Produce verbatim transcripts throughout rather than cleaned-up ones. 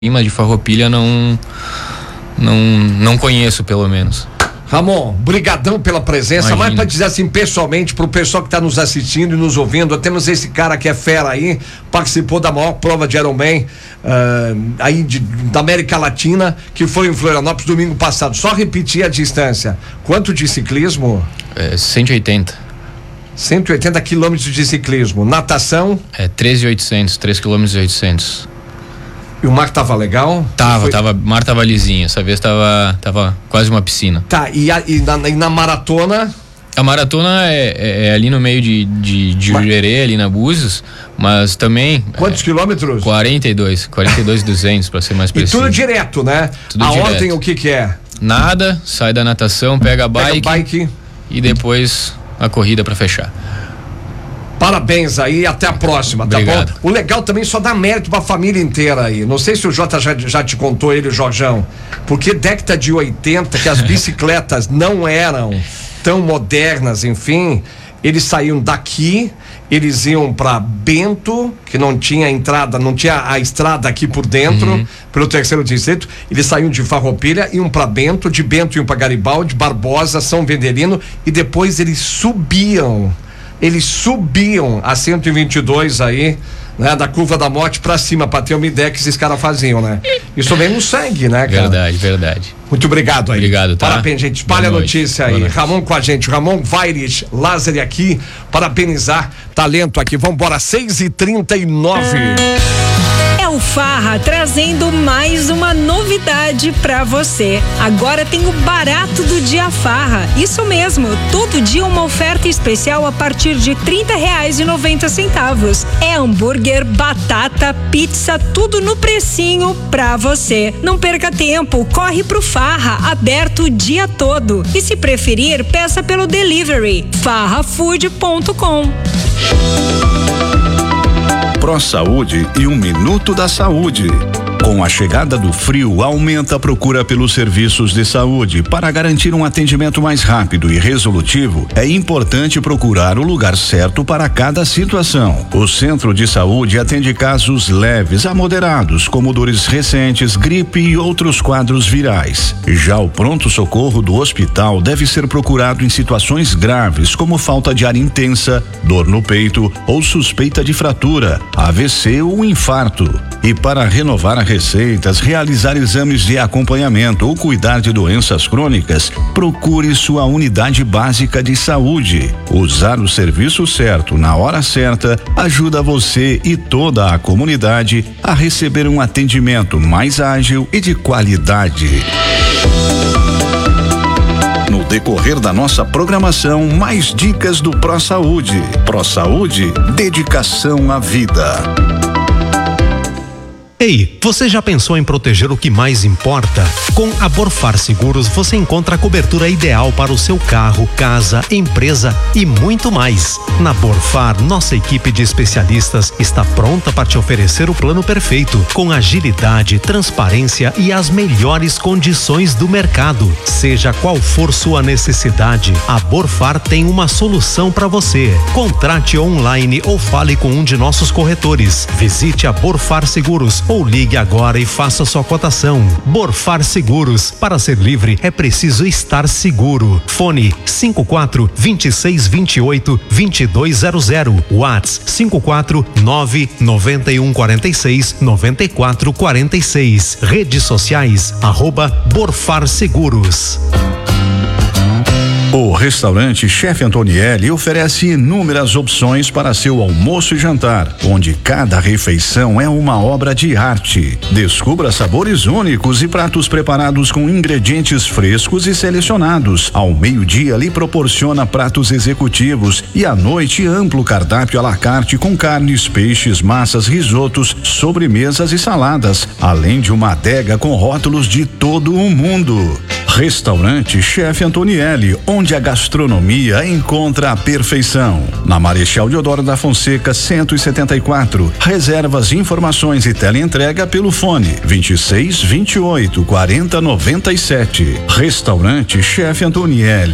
Mas de Farroupilha não, não, não conheço, pelo menos. Ramon, brigadão pela presença. Imagina. Mas para dizer assim, pessoalmente, pro pessoal que tá nos assistindo e nos ouvindo, temos esse cara que é fera aí, participou da maior prova de Ironman uh, aí de, da América Latina, que foi em Florianópolis domingo passado. Só repetir a distância. Quanto de ciclismo? É, cento e oitenta. cento e oitenta quilômetros de ciclismo. Natação? É treze mil e oitocentos, três quilômetros e oitocentos. E o mar tava legal? Tava, Foi... tava, o mar tava lisinho, essa vez tava, tava quase uma piscina. Tá, e, a, e, na, e na maratona? A maratona é, é, é ali no meio de, de, de Mas... Jurerê, ali na Búzios, mas também... Quantos é, quilômetros? quarenta e dois, quarenta e dois mil e duzentos para ser mais preciso. E tudo direto, né? Tudo a direto. ordem o que que é? Nada, sai da natação, pega a bike, pega a bike e depois a corrida para fechar. Parabéns aí, até a próxima, tá Obrigado. bom? O legal também só dá mérito pra família inteira aí. Não sei se o Jota já, já te contou, ele, o Jorjão, porque década de oitenta, que as bicicletas não eram tão modernas, enfim, eles saíam daqui, eles iam pra Bento, que não tinha entrada, não tinha a estrada aqui por dentro, uhum. pelo terceiro distrito, eles saíam de Farroupilha, iam pra Bento, de Bento iam pra Garibaldi, Barbosa, São Vendelino, e depois eles subiam eles subiam a cento e vinte e dois aí, né, da Curva da Morte pra cima, pra ter uma ideia que esses caras faziam, né? Isso vem no sangue, né, cara? Verdade, verdade. Muito obrigado aí. Obrigado, tá? Parabéns, gente. Espalha a notícia aí. Ramon com a gente, Ramon Vaires Lázari aqui, parabenizar talento aqui. Vambora, seis e trinta e nove. É o Farra trazendo mais uma novidade pra você. Agora tem o barato do dia Farra. Isso mesmo, todo dia uma oferta especial a partir de trinta reais e noventa centavos. É hambúrguer, batata, pizza, tudo no precinho pra você. Não perca tempo, corre pro Farra, aberto o dia todo. E se preferir, peça pelo delivery, farra food ponto com. ProSaúde e um minuto da saúde. Com a chegada do frio, aumenta a procura pelos serviços de saúde. Para garantir um atendimento mais rápido e resolutivo, é importante procurar o lugar certo para cada situação. O Centro de Saúde atende casos leves a moderados, como dores recentes, gripe e outros quadros virais. Já o pronto-socorro do hospital deve ser procurado em situações graves, como falta de ar intensa, dor no peito ou suspeita de fratura, A V C ou infarto. E para renovar a receitas, realizar exames de acompanhamento ou cuidar de doenças crônicas, procure sua unidade básica de saúde. Usar o serviço certo na hora certa ajuda você e toda a comunidade a receber um atendimento mais ágil e de qualidade. No decorrer da nossa programação, mais dicas do ProSaúde. ProSaúde, dedicação à vida. Ei, você já pensou em proteger o que mais importa? Com a Borfar Seguros você encontra a cobertura ideal para o seu carro, casa, empresa e muito mais. Na Borfar, nossa equipe de especialistas está pronta para te oferecer o plano perfeito, com agilidade, transparência e as melhores condições do mercado. Seja qual for sua necessidade, a Borfar tem uma solução para você. Contrate online ou fale com um de nossos corretores. Visite a Borfar Seguros ou ligue agora e faça sua cotação. Borfar Seguros. Para ser livre é preciso estar seguro. Fone cinco quatro, vinte e seis, vinte e oito, vinte e dois zero zero. WhatsApp cinco quatro nove, nove um quatro seis, nove quatro quatro seis. Redes sociais arroba Borfar Seguros. O restaurante Chefe Antonielli oferece inúmeras opções para seu almoço e jantar, onde cada refeição é uma obra de arte. Descubra sabores únicos e pratos preparados com ingredientes frescos e selecionados. Ao meio-dia lhe proporciona pratos executivos e à noite amplo cardápio à la carte com carnes, peixes, massas, risotos, sobremesas e saladas, além de uma adega com rótulos de todo o mundo. Restaurante Chefe Antonielli, onde a gastronomia encontra a perfeição. Na Marechal Deodoro da Fonseca, cento e setenta e quatro. Reservas, informações e teleentrega pelo fone vinte e seis, vinte e oito, quarenta, noventa e sete. Restaurante Chefe Antonielli.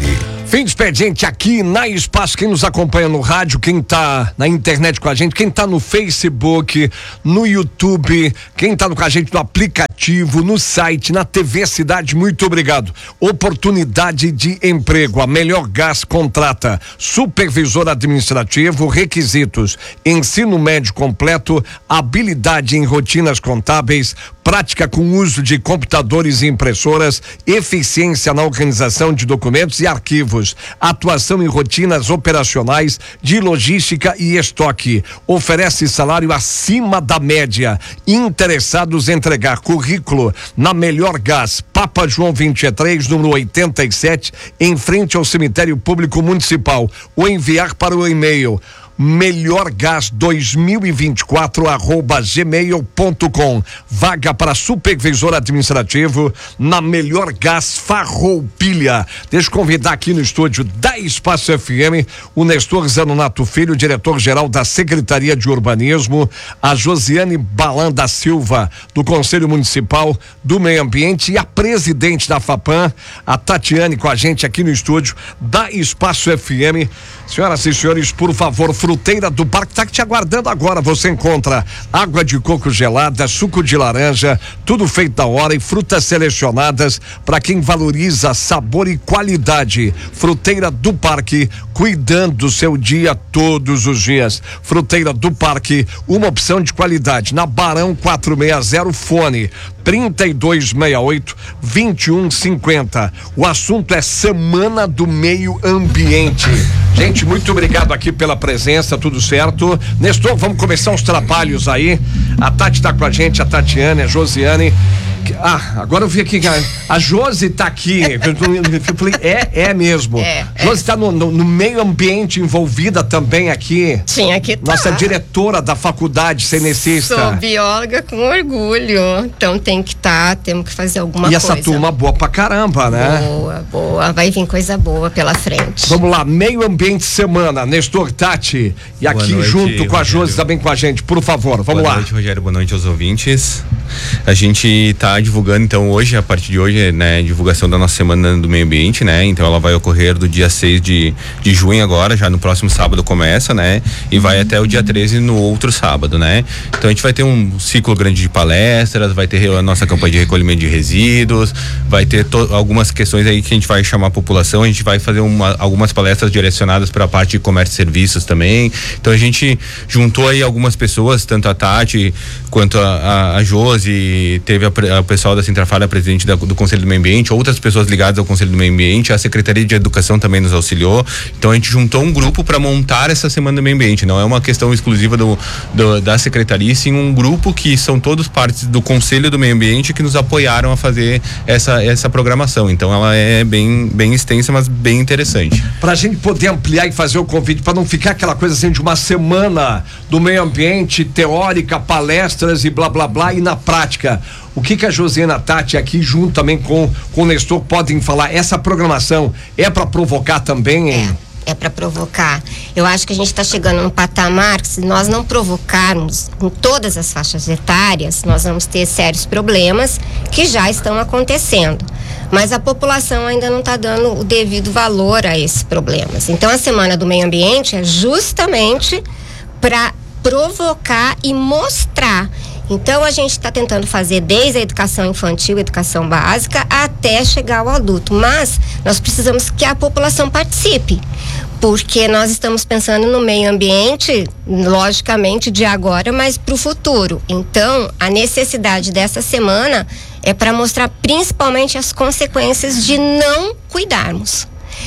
Fim de expediente aqui na Espaço. Quem nos acompanha no rádio, quem tá na internet com a gente, quem tá no Facebook, no YouTube, quem tá com a gente no aplicativo, no site, na T V Cidade, muito obrigado. Oportunidade de emprego, a Melhor Gás contrata supervisor administrativo, requisitos: ensino médio completo, habilidade em rotinas contábeis, prática com uso de computadores e impressoras, eficiência na organização de documentos e arquivos, atuação em rotinas operacionais de logística e estoque. Oferece salário acima da média. Interessados em entregar currículo na Melhor Gás, Papa João vinte e três, número oitenta e sete, em frente ao Cemitério Público Municipal, ou enviar para o e-mail melhor gás dois mil e vinte e quatro arroba gmail ponto com. Vaga para supervisor administrativo na Melhor Gás Farroupilha. Deixa eu convidar aqui no estúdio da Espaço F M o Nestor Zanonato Filho, diretor-geral da Secretaria de Urbanismo, a Josiane Balan da Silva, do Conselho Municipal do Meio Ambiente, e a presidente da FAPAM, a Tatiane, com a gente aqui no estúdio da Espaço F M. Senhoras e senhores, por favor, Fruteira do Parque está te aguardando agora. Você encontra água de coco gelada, suco de laranja, tudo feito da hora, e frutas selecionadas para quem valoriza sabor e qualidade. Fruteira do Parque, cuidando do seu dia todos os dias. Fruteira do Parque, uma opção de qualidade. Na Barão quatrocentos e sessenta, fone trinta e dois sessenta e oito, vinte e um cinquenta. O assunto é Semana do Meio Ambiente. Gente, muito obrigado aqui pela presença, tudo certo? Nestor, vamos começar os trabalhos aí. A Tati tá com a gente, a Tatiane, a Josiane. Ah, agora eu vi aqui que a, a Josi tá aqui. Eu falei, é, é mesmo. É, Josi é. tá no, no, no meio ambiente envolvida também aqui. Sim, aqui tá. Nossa diretora da faculdade cenecista. Sou bióloga com orgulho. Então tem que estar, tá, temos que fazer alguma e coisa. E essa turma boa pra caramba, né? Boa, boa. Vai vir coisa boa pela frente. Vamos lá, Meio Ambiente Semana. Nestor, Tati, e boa aqui noite, junto com a Josi também com a gente, por favor, vamos boa lá. Boa noite, Rogério, boa noite aos ouvintes. A gente tá divulgando, então, hoje, a partir de hoje, né, divulgação da nossa Semana do Meio Ambiente, né? Então ela vai ocorrer do dia seis de, de junho agora, já no próximo sábado começa, né? E vai até o dia treze no outro sábado, né? Então a gente vai ter um ciclo grande de palestras, vai ter a nossa campanha de recolhimento de resíduos, vai ter to, algumas questões aí que a gente vai chamar a população, a gente vai fazer uma, algumas palestras direcionadas para a parte de comércio e serviços também. Então a gente juntou aí algumas pessoas, tanto a Tati quanto a, a, a Josi, teve a, a pessoal da Centrafara, a presidente da, do Conselho do Meio Ambiente, outras pessoas ligadas ao Conselho do Meio Ambiente, a Secretaria de Educação também nos auxiliou. Então a gente juntou um grupo para montar essa Semana do Meio Ambiente. Não é uma questão exclusiva do, do, da Secretaria, sim um grupo que são todos partes do Conselho do Meio Ambiente que nos apoiaram a fazer essa, essa programação. Então ela é bem, bem extensa, mas bem interessante. Pra gente poder ampliar e fazer o convite, para não ficar aquela coisa assim de uma semana do meio ambiente, teórica, palestras e blá blá blá, e na prática, o que que a Josiane, a Tati aqui junto também com, com o Nestor podem falar? Essa programação é para provocar também, hein? É. É para provocar. Eu acho que a gente está chegando num patamar que, se nós não provocarmos em todas as faixas etárias, nós vamos ter sérios problemas que já estão acontecendo. Mas a população ainda não está dando o devido valor a esses problemas. Então a Semana do Meio Ambiente é justamente para provocar e mostrar. Então a gente está tentando fazer desde a educação infantil, educação básica, até chegar ao adulto. Mas nós precisamos que a população participe, porque nós estamos pensando no meio ambiente, logicamente, de agora, mas para o futuro. Então a necessidade dessa semana é para mostrar principalmente as consequências de não cuidarmos.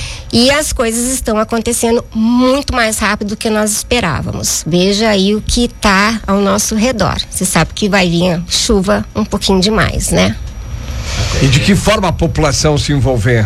E as coisas estão acontecendo muito mais rápido do que nós esperávamos. Veja aí o que está ao nosso redor. Você sabe que vai vir chuva um pouquinho demais, né? E de que forma a população se envolver?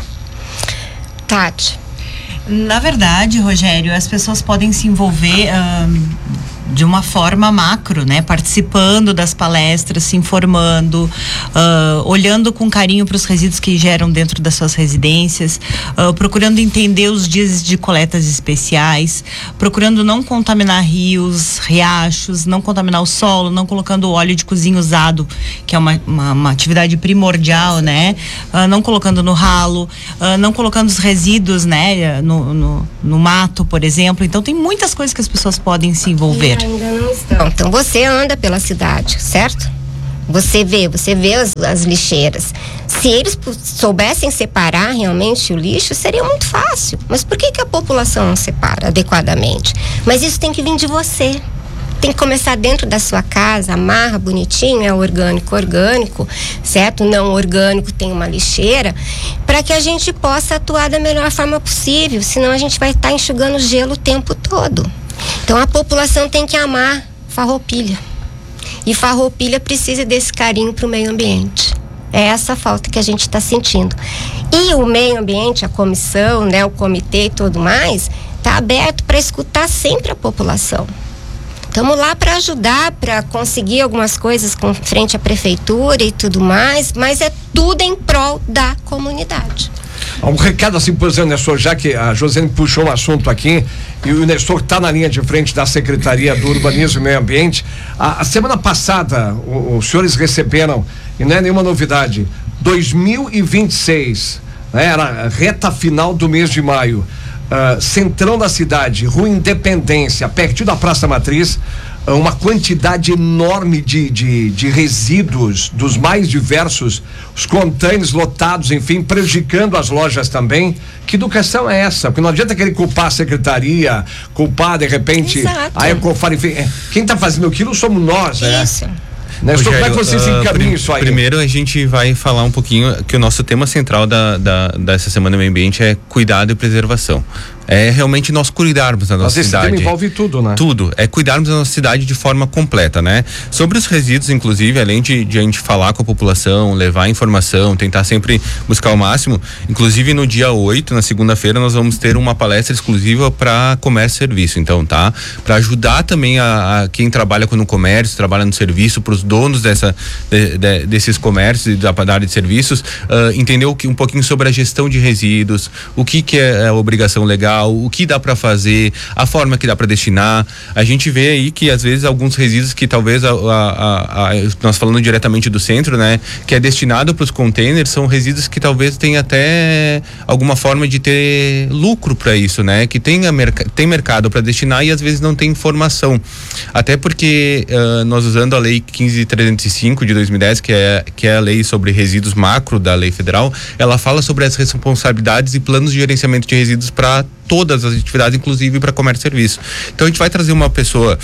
Tati. Na verdade, Rogério, as pessoas podem se envolver um, de uma forma macro, né? Participando das palestras, se informando, uh, olhando com carinho para os resíduos que geram dentro das suas residências, uh, procurando entender os dias de coletas especiais, procurando não contaminar rios, riachos, não contaminar o solo, não colocando óleo de cozinha usado, que é uma, uma, uma atividade primordial, né? Uh, não colocando no ralo, uh, não colocando os resíduos, né? No, no, no mato, por exemplo. Então tem muitas coisas que as pessoas podem se envolver. E ainda não estão. Então você anda pela cidade, certo? Você vê, você vê as, as lixeiras. Se eles soubessem separar realmente o lixo, seria muito fácil. Mas por que que a população não separa adequadamente? Mas isso tem que vir de você. Tem que começar dentro da sua casa, amarra bonitinho, é orgânico, orgânico, certo? Não orgânico, tem uma lixeira, para que a gente possa atuar da melhor forma possível, senão a gente vai estar tá enxugando gelo o tempo todo. Então a população tem que amar Farroupilha. E Farroupilha precisa desse carinho para o meio ambiente. É essa falta que a gente está sentindo. E o meio ambiente, a comissão, né, o comitê e tudo mais, está aberto para escutar sempre a população. Estamos lá para ajudar, para conseguir algumas coisas com frente à prefeitura e tudo mais, mas é tudo em prol da comunidade. Um recado assim, por exemplo, Nestor, já que a Josiane puxou um assunto aqui e o Nestor está na linha de frente da Secretaria do Urbanismo e Meio Ambiente. A, a semana passada, o, os senhores receberam, e não é nenhuma novidade, dois mil e vinte e seis, né, era a reta final do mês de maio. Uh, centrão da cidade, Rua Independência, pertinho da Praça Matriz, uh, uma quantidade enorme de, de, de resíduos dos mais diversos, os containers lotados, enfim, prejudicando as lojas também. Que educação é essa? Porque não adianta querer culpar a secretaria, culpar de repente Exato. a Ecofar, enfim, é, quem está fazendo aquilo somos nós, né? Isso. Né? Como é que vocês uh, encaminham prim, isso aí? Primeiro a gente vai falar um pouquinho que o nosso tema central da, da, dessa Semana do Meio Ambiente é cuidado e preservação. É realmente nós cuidarmos da nossa Mas cidade. Mas esse tema envolve tudo, né? Tudo. É cuidarmos da nossa cidade de forma completa, né? Sobre os resíduos, inclusive, além de, de a gente falar com a população, levar informação, tentar sempre buscar o máximo, inclusive no dia oito, na segunda-feira, nós vamos ter uma palestra exclusiva para comércio e serviço, então, tá? Para ajudar também a, a quem trabalha no comércio, trabalha no serviço, para os donos dessa, de, de, desses comércios e da, da área de serviços, uh, entender o que, um pouquinho sobre a gestão de resíduos, o que que é a obrigação legal, o que dá para fazer, a forma que dá para destinar. A gente vê aí que às vezes alguns resíduos que talvez a, a, a, a, nós falando diretamente do centro, né, que é destinado para os containers, são resíduos que talvez tenha até alguma forma de ter lucro para isso, né, que tenha merc- tem mercado para destinar e às vezes não tem informação. Até porque uh, nós usando a lei quinze mil trezentos e cinco de dois mil e dez, que é que é a lei sobre resíduos macro da lei federal, ela fala sobre as responsabilidades e planos de gerenciamento de resíduos para todas as atividades, inclusive para comércio e serviço. Então a gente vai trazer uma pessoa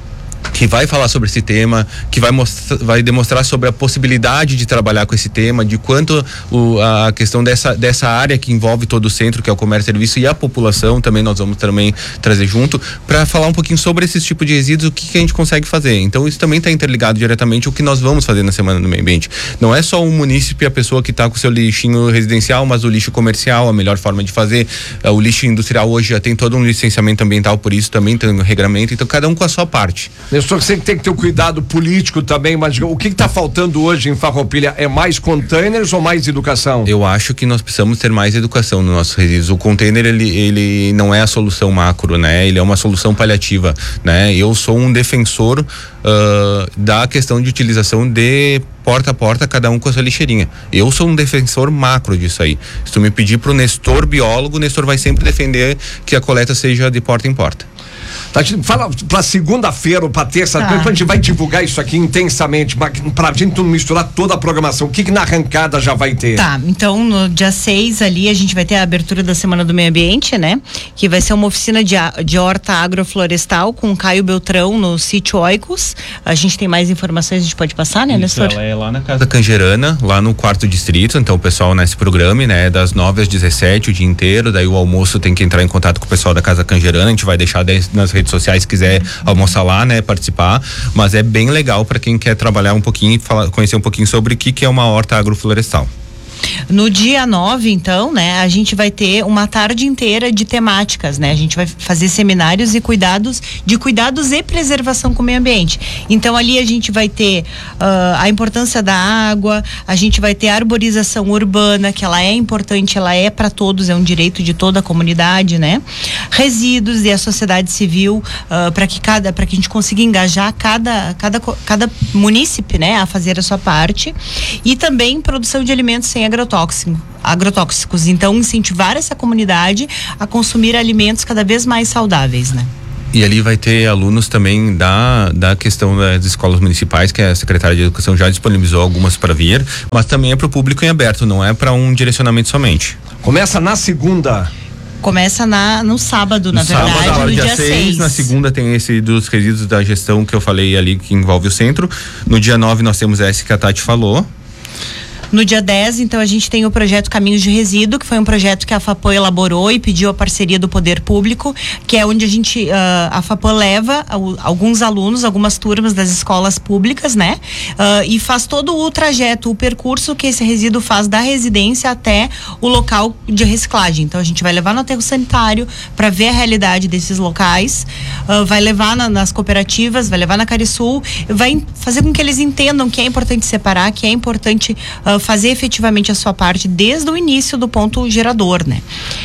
que vai falar sobre esse tema, que vai mostrar, vai demonstrar sobre a possibilidade de trabalhar com esse tema, de quanto o, a questão dessa, dessa área que envolve todo o centro, que é o comércio e serviço, e a população também, nós vamos também trazer junto, para falar um pouquinho sobre esse tipo de resíduos, o que, que a gente consegue fazer. Então isso também está interligado diretamente ao que nós vamos fazer na Semana do Meio Ambiente. Não é só o munícipe, a pessoa que está com o seu lixinho residencial, mas o lixo comercial, a melhor forma de fazer. Uh, o lixo industrial hoje já tem todo um licenciamento ambiental, por isso também tem um regramento, então cada um com a sua parte. Nestor, você tem que ter um cuidado político também, mas o que está faltando hoje em Farroupilha? É mais containers ou mais educação? Eu acho que nós precisamos ter mais educação nos nossos resíduos. O container, ele, ele não é a solução macro, né? Ele é uma solução paliativa, né? Eu sou um defensor uh, da questão de utilização de porta a porta, cada um com a sua lixeirinha. Eu sou um defensor macro disso aí. Se tu me pedir pro Nestor biólogo, o Nestor vai sempre defender que a coleta seja de porta em porta. Tá, fala pra segunda-feira ou pra terça-feira, tá. A gente vai divulgar isso aqui intensamente, pra gente não misturar toda a programação. O que que na arrancada já vai ter? Tá, então no dia seis ali a gente vai ter a abertura da Semana do Meio Ambiente, né? Que vai ser uma oficina de, de horta agroflorestal com Caio Beltrão no sítio Oicos. A gente tem mais informações, a gente pode passar, né, Nestor? Ela é lá na Casa Cangerana, lá no quarto distrito, então o pessoal nesse programa, né, das nove às dezessete o dia inteiro, daí o almoço tem que entrar em contato com o pessoal da Casa Cangerana, a gente vai deixar nas redes sociais se quiser almoçar lá, né, participar, mas é bem legal para quem quer trabalhar um pouquinho e falar, conhecer um pouquinho sobre o que que é uma horta agroflorestal. No dia nove, então, né, a gente vai ter uma tarde inteira de temáticas, né? A gente vai fazer seminários e cuidados, de cuidados e preservação com o meio ambiente. Então, ali a gente vai ter uh, a importância da água, a gente vai ter a arborização urbana, que ela é importante, ela é para todos, é um direito de toda a comunidade, né? Resíduos e a sociedade civil, uh, para que cada, para que a gente consiga engajar cada, cada, cada munícipe, né, a fazer a sua parte. E também produção de alimentos sem agrotóxico, agrotóxicos. Então, incentivar essa comunidade a consumir alimentos cada vez mais saudáveis, né? E ali vai ter alunos também da, da questão das escolas municipais, que a secretária de Educação já disponibilizou algumas para vir, mas também é para o público em aberto, não é para um direcionamento somente. Começa na segunda. Começa na, no sábado, na no verdade, sábado, no dia seis. Na segunda tem esse dos resíduos da gestão que eu falei ali, que envolve o centro. No dia nove nós temos esse que a Tati falou. No dia dez, então, a gente tem o projeto Caminhos de Resíduo, que foi um projeto que a FAPAM elaborou e pediu a parceria do Poder Público, que é onde a gente, uh, a FAPAM leva uh, alguns alunos, algumas turmas das escolas públicas, né? Uh, e faz todo o trajeto, o percurso que esse resíduo faz da residência até o local de reciclagem. Então, a gente vai levar no aterro sanitário para ver a realidade desses locais, uh, vai levar na, nas cooperativas, vai levar na Carisul, vai fazer com que eles entendam que é importante separar, que é importante uh, fazer efetivamente a sua parte desde o início do ponto gerador, né?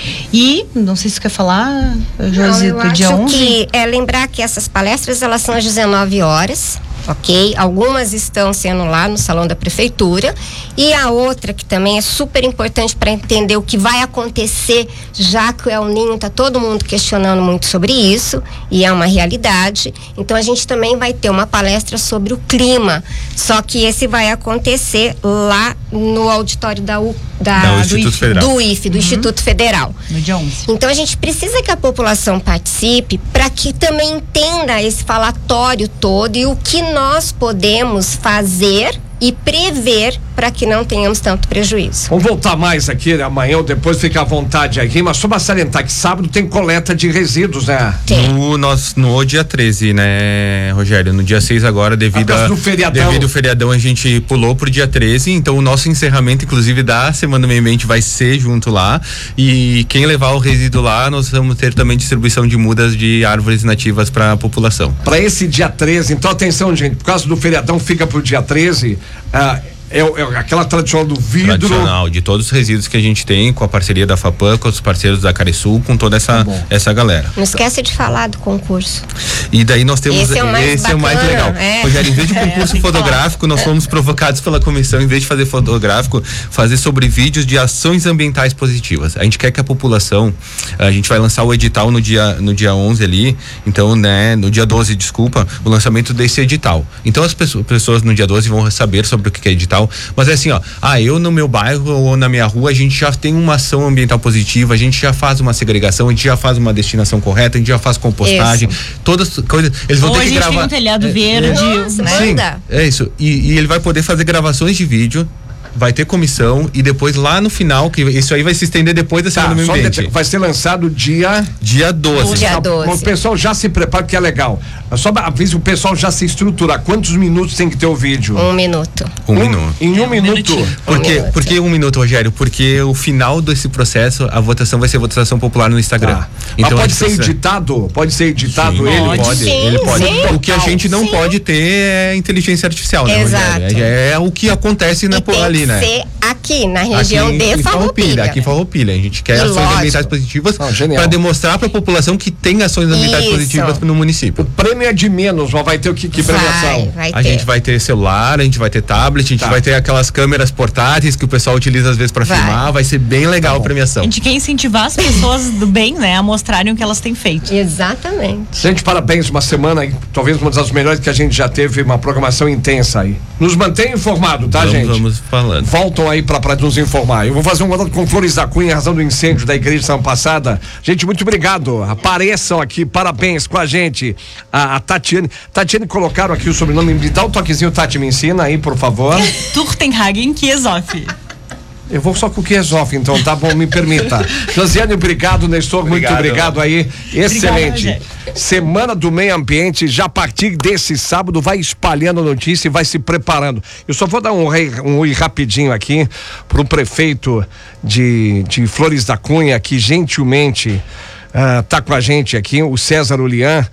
E, não sei se você quer falar, Josi, do dia onze? Que é lembrar que essas palestras, elas são às dezenove horas, ok? Algumas estão sendo lá no salão da prefeitura, e a outra que também é super importante para entender o que vai acontecer, já que o El Niño tá todo mundo questionando muito sobre isso, e é uma realidade. Então a gente também vai ter uma palestra sobre o clima, só que esse vai acontecer lá no auditório da U, da, da do, Instituto I F, Federal. do I F, do uhum. Instituto Federal. No dia onze. Então a gente precisa que a população participe para que também entenda esse falatório todo e o que nós podemos fazer e prever para que não tenhamos tanto prejuízo. Vamos voltar mais aqui, né? Amanhã ou depois, fica à vontade aqui, mas só para salientar que sábado tem coleta de resíduos, né? No, nós, no dia treze, né, Rogério? No dia seis agora, devido a, do feriadão. devido ao feriadão, a gente pulou pro dia treze, então o nosso encerramento, inclusive, da Semana do Meio Ambiente vai ser junto lá, e quem levar o resíduo lá, nós vamos ter também distribuição de mudas de árvores nativas para a população. Para esse dia treze, então atenção, gente, por causa do feriadão fica pro dia treze, ah, É, é aquela tradicional do vidro. Tradicional, de todos os resíduos que a gente tem, com a parceria da FAPAM, com os parceiros da Carisul, com toda essa, tá essa galera. Não esquece de falar do concurso. E daí nós temos. Esse é o mais, esse é o mais legal. É. Rogério, em vez de concurso é, fotográfico, nós fomos provocados pela comissão, em vez de fazer fotográfico, fazer sobre vídeos de ações ambientais positivas. A gente quer que a população, a gente vai lançar o edital no dia, no dia onze ali, então, né, no dia doze, desculpa, o lançamento desse edital. Então as pessoas, pessoas no dia doze vão saber sobre o que é edital. Mas é assim, ó, ah, eu no meu bairro ou na minha rua, a gente já tem uma ação ambiental positiva, a gente já faz uma segregação, a gente já faz uma destinação correta, a gente já faz compostagem, isso. Todas as coisas, eles vão ou ter que gravar. Ou a gente tem um telhado é, verde, é, Nossa, né? Sim, é isso, e, e ele vai poder fazer gravações de vídeo, vai ter comissão e depois lá no final, que isso aí vai se estender depois da Semana do Meio Ambiente. Vai ser lançado dia... Dia doze. Dia doze. O pessoal já se prepara, que é legal. Só avisa o pessoal já se estruturar. Quantos minutos tem que ter o vídeo? Um minuto. Um, um minuto. Em um, um minuto. Por quê? Um Por que um minuto, Rogério? Porque o final desse processo, a votação vai ser votação popular no Instagram. Tá. Então, Mas pode ser precisa... editado? Pode ser editado sim, ele? Pode, pode. Sim, ele pode. sim, o que a gente não sim. pode ter é inteligência artificial, né, Exato. Rogério? É, é o que acontece na, e tem ali, que né? ser aqui, na região aqui de Farroupilha. Aqui em Farroupilha. A gente quer E ações lógico. ambientais positivas oh, para demonstrar para a população que tem ações ambientais Isso. positivas no município. O prêmio é de menos, mas vai ter o que, que premiação? Vai, vai A ter. gente vai ter celular, a gente vai ter tablet, a gente Tá. vai ter aquelas câmeras portáteis que o pessoal utiliza às vezes para Vai. filmar, vai ser bem legal Tá a premiação. A gente quer incentivar as pessoas do bem, né, a mostrarem o que elas têm feito. Exatamente. Gente, parabéns, uma semana aí, talvez uma das melhores que a gente já teve, uma programação intensa aí. Nos mantém informado, tá, vamos, gente? Vamos falando. Voltam aí pra, pra nos informar. Eu vou fazer um contato com Flores da Cunha em razão do incêndio da igreja semana passada. Gente, muito obrigado. Apareçam aqui, parabéns com a gente. A, a Tatiane. Tatiane, colocaram aqui o sobrenome. Me dá um toquezinho, Tati, me ensina aí, por favor. Turtenhagen Kiesoff. Eu vou só com o que resolve, então, tá bom? Me permita. Josiane, obrigado, Nestor, obrigado, muito obrigado aí. Excelente. Obrigado, Semana do Meio Ambiente, já a partir desse sábado, vai espalhando a notícia e vai se preparando. Eu só vou dar um oi, um oi rapidinho aqui pro prefeito de, de Flores da Cunha, que gentilmente Uh, tá com a gente aqui, o César Ulian,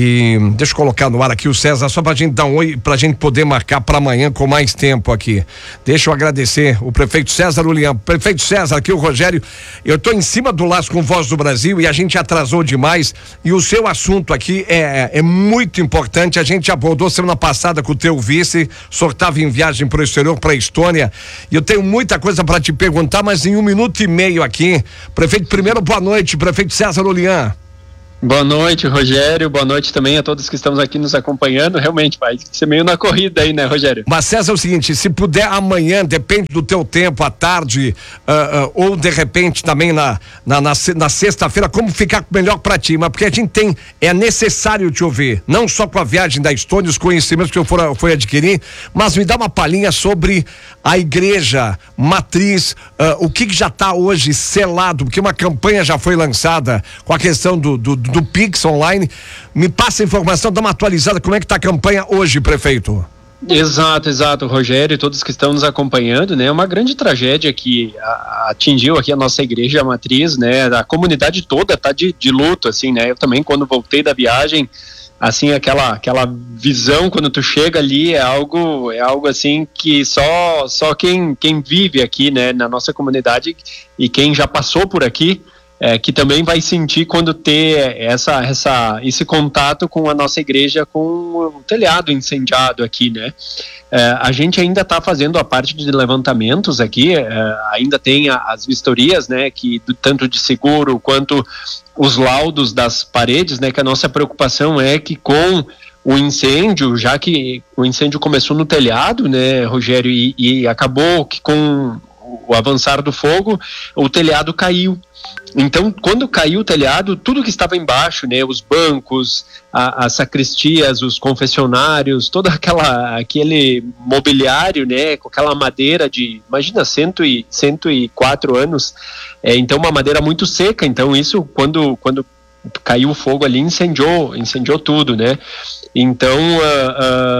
e deixa eu colocar no ar aqui o César, só pra gente dar um oi, pra gente poder marcar pra amanhã com mais tempo aqui. Deixa eu agradecer o prefeito César Ulian. Prefeito César, aqui o Rogério, eu tô em cima do laço com Voz do Brasil e a gente atrasou demais, e o seu assunto aqui é, é muito importante. A gente abordou semana passada com o teu vice, o senhor tava em viagem pro exterior, pra Estônia, e eu tenho muita coisa pra te perguntar, mas em um minuto e meio aqui. Prefeito, primeiro, boa noite, prefeito César Ulian. Boa noite, Rogério. Boa noite também a todos que estamos aqui nos acompanhando. Realmente, vai ser meio na corrida aí, né, Rogério? Mas, César, é o seguinte, se puder amanhã, depende do teu tempo, à tarde, uh, uh, ou de repente também na, na, na, na sexta-feira, como ficar melhor pra ti, mas porque a gente tem, é necessário te ouvir, não só com a viagem da Estônia, os conhecimentos que eu for, fui adquirir, mas me dá uma palhinha sobre a igreja matriz, uh, o que, que já está hoje selado, porque uma campanha já foi lançada com a questão do, do do Pix online. Me passa a informação, dá uma atualizada, como é que está a campanha hoje, prefeito? Exato, exato, Rogério e todos que estão nos acompanhando, né, é uma grande tragédia que a, atingiu aqui a nossa igreja matriz, né, a comunidade toda tá de, de luto, assim, né, eu também quando voltei da viagem, assim, aquela, aquela visão quando tu chega ali é algo, é algo assim que só, só quem, quem vive aqui, né, na nossa comunidade e quem já passou por aqui, É, que também vai sentir quando ter essa, essa, esse contato com a nossa igreja, com o telhado incendiado aqui, né? É, a gente ainda está fazendo a parte de levantamentos aqui, é, ainda tem a, as vistorias, né? Que do, tanto de seguro quanto os laudos das paredes, né? Que a nossa preocupação é que com o incêndio, já que o incêndio começou no telhado, né, Rogério, e, e acabou que com o avançar do fogo, o telhado caiu. Então, quando caiu o telhado, tudo que estava embaixo, né, os bancos, a, as sacristias, os confessionários, todo aquela, aquele mobiliário, né, com aquela madeira de, imagina, cento e, cento e quatro anos, é, então uma madeira muito seca, então isso, quando, quando caiu o fogo ali, incendiou, incendiou tudo, né, então uh,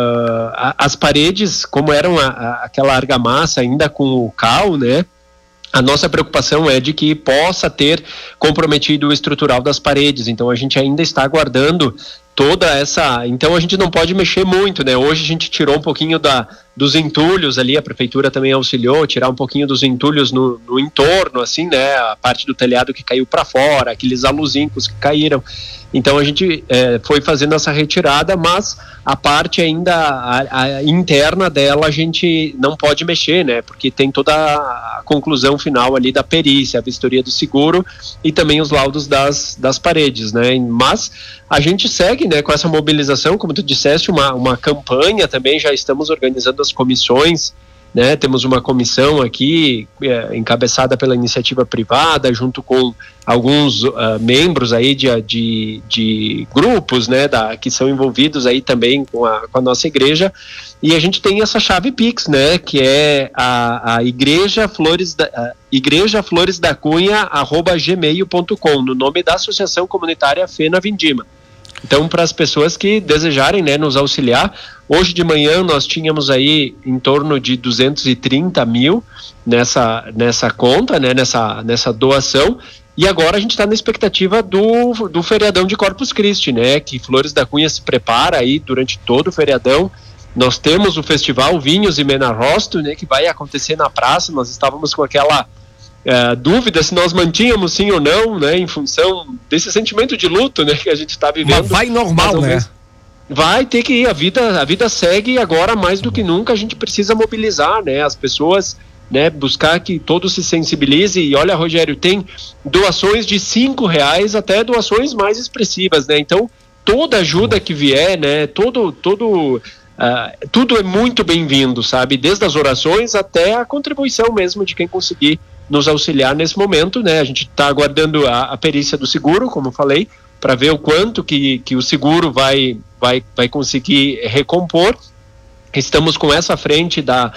uh, as paredes, como eram a, a, aquela argamassa ainda com o cal, né, a nossa preocupação é de que possa ter comprometido o estrutural das paredes, então a gente ainda está aguardando toda essa, então a gente não pode mexer muito, né, hoje a gente tirou um pouquinho da, dos entulhos ali, a prefeitura também auxiliou, tirar um pouquinho dos entulhos no, no entorno, assim, né, a parte do telhado que caiu para fora, aqueles aluzincos que caíram, então a gente é, foi fazendo essa retirada, mas a parte ainda a, a interna dela a gente não pode mexer, né, porque tem toda a conclusão final ali da perícia, a vistoria do seguro e também os laudos das, das paredes, né, mas a gente segue, né, com essa mobilização, como tu disseste, uma, uma campanha também, já estamos organizando as comissões, né, temos uma comissão aqui é, encabeçada pela iniciativa privada, junto com alguns uh, membros aí de, de, de grupos, né, da, que são envolvidos aí também com a, com a nossa igreja, e a gente tem essa chave Pix, né, que é a, a igreja Flores da, a igreja Flores da Cunha arroba gmail ponto com, no nome da Associação Comunitária Fena Vindima. Então, para as pessoas que desejarem, né, nos auxiliar, hoje de manhã nós tínhamos aí em torno de duzentos e trinta mil nessa, nessa conta, né, nessa, nessa doação, e agora a gente está na expectativa do, do feriadão de Corpus Christi, né, que Flores da Cunha se prepara aí durante todo o feriadão. Nós temos o festival Vinhos e Menarrosto, né, que vai acontecer na praça. Nós estávamos com aquela Uh, dúvida se nós mantínhamos sim ou não, né, em função desse sentimento de luto, né, que a gente está vivendo. Mas vai normal, né? Vai ter que ir, a vida, a vida segue e agora mais do que nunca a gente precisa mobilizar, né, as pessoas, né, buscar que todos se sensibilizem. E olha, Rogério, tem doações de cinco reais até doações mais expressivas, né, então toda ajuda que vier, né, todo, todo uh, tudo é muito bem-vindo, sabe, desde as orações até a contribuição mesmo de quem conseguir nos auxiliar nesse momento, né? A gente está aguardando a, a perícia do seguro, como eu falei, para ver o quanto que, que o seguro vai, vai, vai conseguir recompor. Estamos com essa frente da,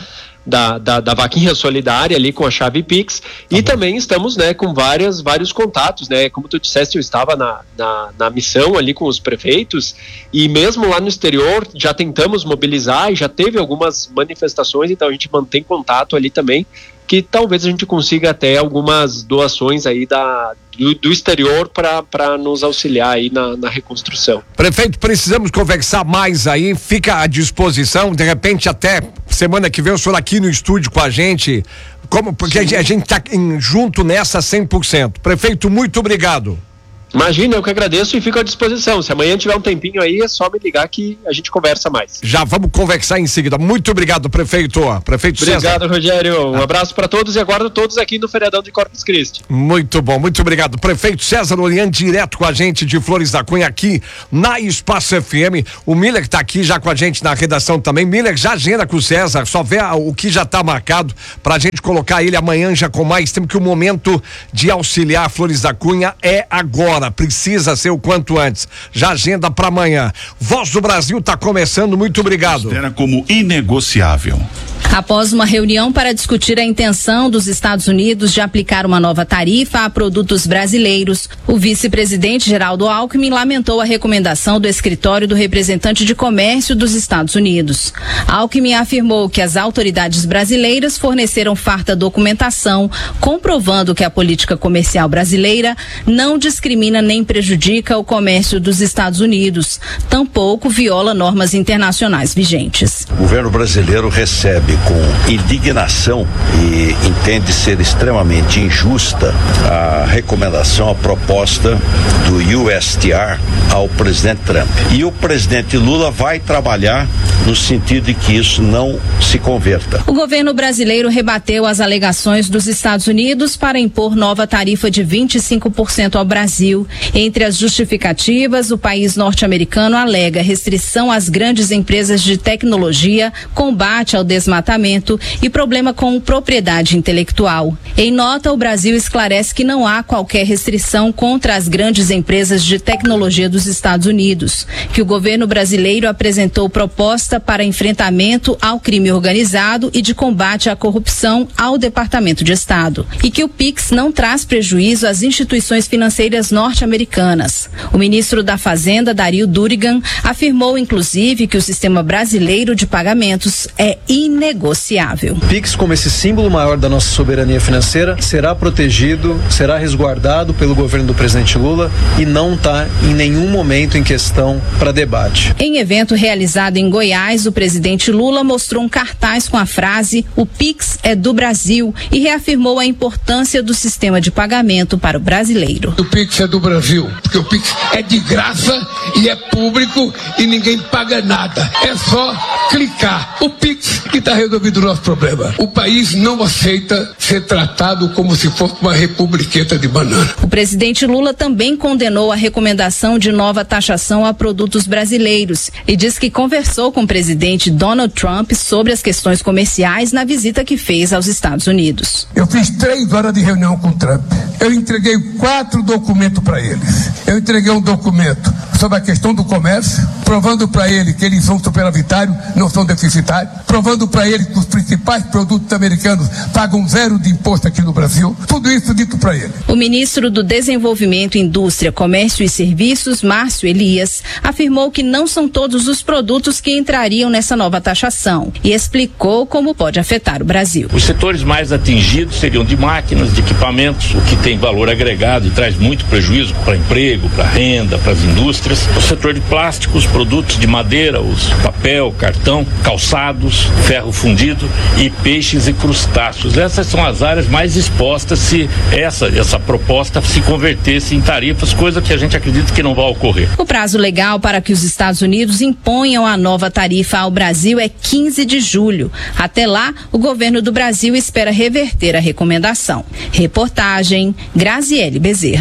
da, da, da vaquinha solidária ali com a chave Pix, tá e bom. Também estamos, né, com várias, vários contatos, né, como tu disseste, eu estava na, na, na missão ali com os prefeitos, e mesmo lá no exterior já tentamos mobilizar e já teve algumas manifestações, então a gente mantém contato ali também, que talvez a gente consiga até algumas doações aí da, do, do exterior para nos auxiliar aí na, na reconstrução. Prefeito, precisamos conversar mais aí, fica à disposição, de repente até semana que vem o senhor aqui no estúdio com a gente, como, porque Sim. a gente está junto nessa cem por cento. Prefeito, muito obrigado. Imagina, eu que agradeço e fico à disposição. Se amanhã tiver um tempinho aí, é só me ligar que a gente conversa mais. Já vamos conversar em seguida. Muito obrigado, prefeito. Prefeito Obrigado, César. Rogério. Um ah. abraço para todos e aguardo todos aqui no feriadão de Corpus Christi. Muito bom, muito obrigado. Prefeito César Olian, direto com a gente de Flores da Cunha, aqui na Espaço F M. O Miller está aqui já com a gente na redação também. Miller, já agenda com o César, só vê o que já está marcado para a gente colocar ele amanhã já com mais tempo, que o momento de auxiliar Flores da Cunha é agora. Precisa ser o quanto antes. Já agenda para amanhã. Voz do Brasil está começando, muito obrigado. Era como inegociável. Após uma reunião para discutir a intenção dos Estados Unidos de aplicar uma nova tarifa a produtos brasileiros, o vice-presidente Geraldo Alckmin lamentou a recomendação do escritório do representante de comércio dos Estados Unidos. Alckmin afirmou que as autoridades brasileiras forneceram farta documentação comprovando que a política comercial brasileira não discrimina nem prejudica o comércio dos Estados Unidos, tampouco viola normas internacionais vigentes. O governo brasileiro recebe com indignação e entende ser extremamente injusta a recomendação, a proposta do U S T R ao presidente Trump. E o presidente Lula vai trabalhar no sentido de que isso não se converta. O governo brasileiro rebateu as alegações dos Estados Unidos para impor nova tarifa de vinte e cinco por cento ao Brasil. Entre as justificativas, o país norte-americano alega restrição às grandes empresas de tecnologia, combate ao desmatamento e problema com propriedade intelectual. Em nota, o Brasil esclarece que não há qualquer restrição contra as grandes empresas de tecnologia dos Estados Unidos, que o governo brasileiro apresentou proposta para enfrentamento ao crime organizado e de combate à corrupção ao Departamento de Estado, e que o Pix não traz prejuízo às instituições financeiras norte-americanas. O ministro da Fazenda, Dario Durigan, afirmou inclusive que o sistema brasileiro de pagamentos é inegociável. Pix, como esse símbolo maior da nossa soberania financeira, será protegido, será resguardado pelo governo do presidente Lula e não está em nenhum momento em questão para debate. Em evento realizado em Goiás, o presidente Lula mostrou um cartaz com a frase "O Pix é do Brasil" e reafirmou a importância do sistema de pagamento para o brasileiro. O Pix é do Brasil, porque o Pix é de graça e é público e ninguém paga nada. É só clicar. O Pix que está resolvido o nosso problema. O país não aceita ser tratado como se fosse uma republiqueta de banana. O presidente Lula também condenou a recomendação de nova taxação a produtos brasileiros e diz que conversou com o presidente Donald Trump sobre as questões comerciais na visita que fez aos Estados Unidos. Eu fiz três horas de reunião com o Trump. Eu entreguei quatro documentos para eles. Eu entreguei um documento sobre a questão do comércio, provando para ele que eles são superavitários, não são deficitários, provando para ele que os principais produtos americanos pagam zero de imposto aqui no Brasil. Tudo isso dito para ele. O ministro do Desenvolvimento, Indústria, Comércio e Serviços, Márcio Elias, afirmou que não são todos os produtos que entrariam nessa nova taxação e explicou como pode afetar o Brasil. Os setores mais atingidos seriam de máquinas, de equipamentos, o que tem valor agregado e traz muito prejuízo para emprego, para renda, para as indústrias. O setor de plásticos, produtos de madeira, os papel, cartão, calçados, ferro fundido e peixes e crustáceos. Essas são as áreas mais expostas se essa, essa proposta se convertesse em tarifas, coisa que a gente acredita que não vai ocorrer. O prazo legal para que os Estados Unidos imponham a nova tarifa ao Brasil é quinze de julho. Até lá, o governo do Brasil espera reverter a recomendação. Reportagem Graziele Bezerra.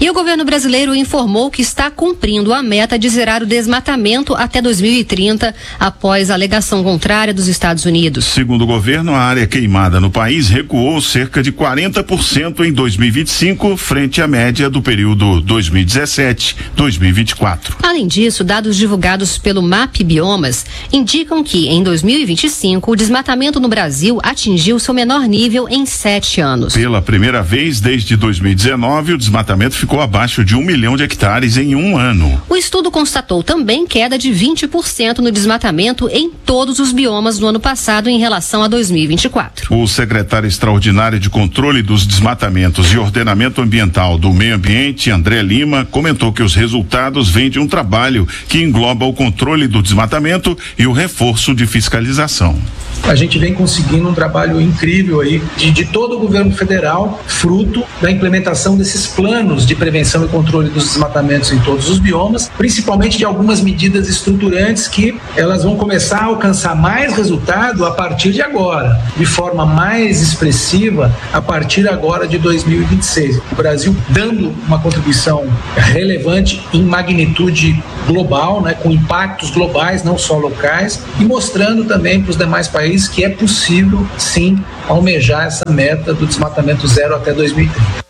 E o governo brasileiro informou que está cumprindo a meta de zerar o desmatamento até dois mil e trinta, após a alegação contrária dos Estados Unidos. Segundo o governo, a área queimada no país recuou cerca de quarenta por cento em dois mil e vinte e cinco, frente à média do período dois mil e dezessete a dois mil e vinte e quatro. Além disso, dados divulgados pelo MAP Biomas indicam que, em dois mil e vinte e cinco, o desmatamento no Brasil atingiu seu menor nível em sete anos. Pela primeira vez desde dois mil e dezenove, o desmatamento ficou abaixo de um milhão de hectares em um ano. O estudo constatou também queda de vinte por cento no desmatamento em todos os biomas no ano passado em relação a dois mil e vinte e quatro. O secretário extraordinário de Controle dos Desmatamentos e Ordenamento Ambiental do Meio Ambiente, André Lima, comentou que os resultados vêm de um trabalho que engloba o controle do desmatamento e o reforço de fiscalização. A gente vem conseguindo um trabalho incrível aí de, de todo o governo federal, fruto da implementação desses planos de prevenção e controle dos desmatamentos em todos os biomas, principalmente de algumas medidas estruturantes que elas vão começar a alcançar mais resultado a partir de agora, de forma mais expressiva a partir agora de dois mil e vinte e seis. O Brasil dando uma contribuição relevante em magnitude global, né, com impactos globais, não só locais, e mostrando também para os demais países que é possível, sim, almejar essa meta do desmatamento zero até dois mil e trinta.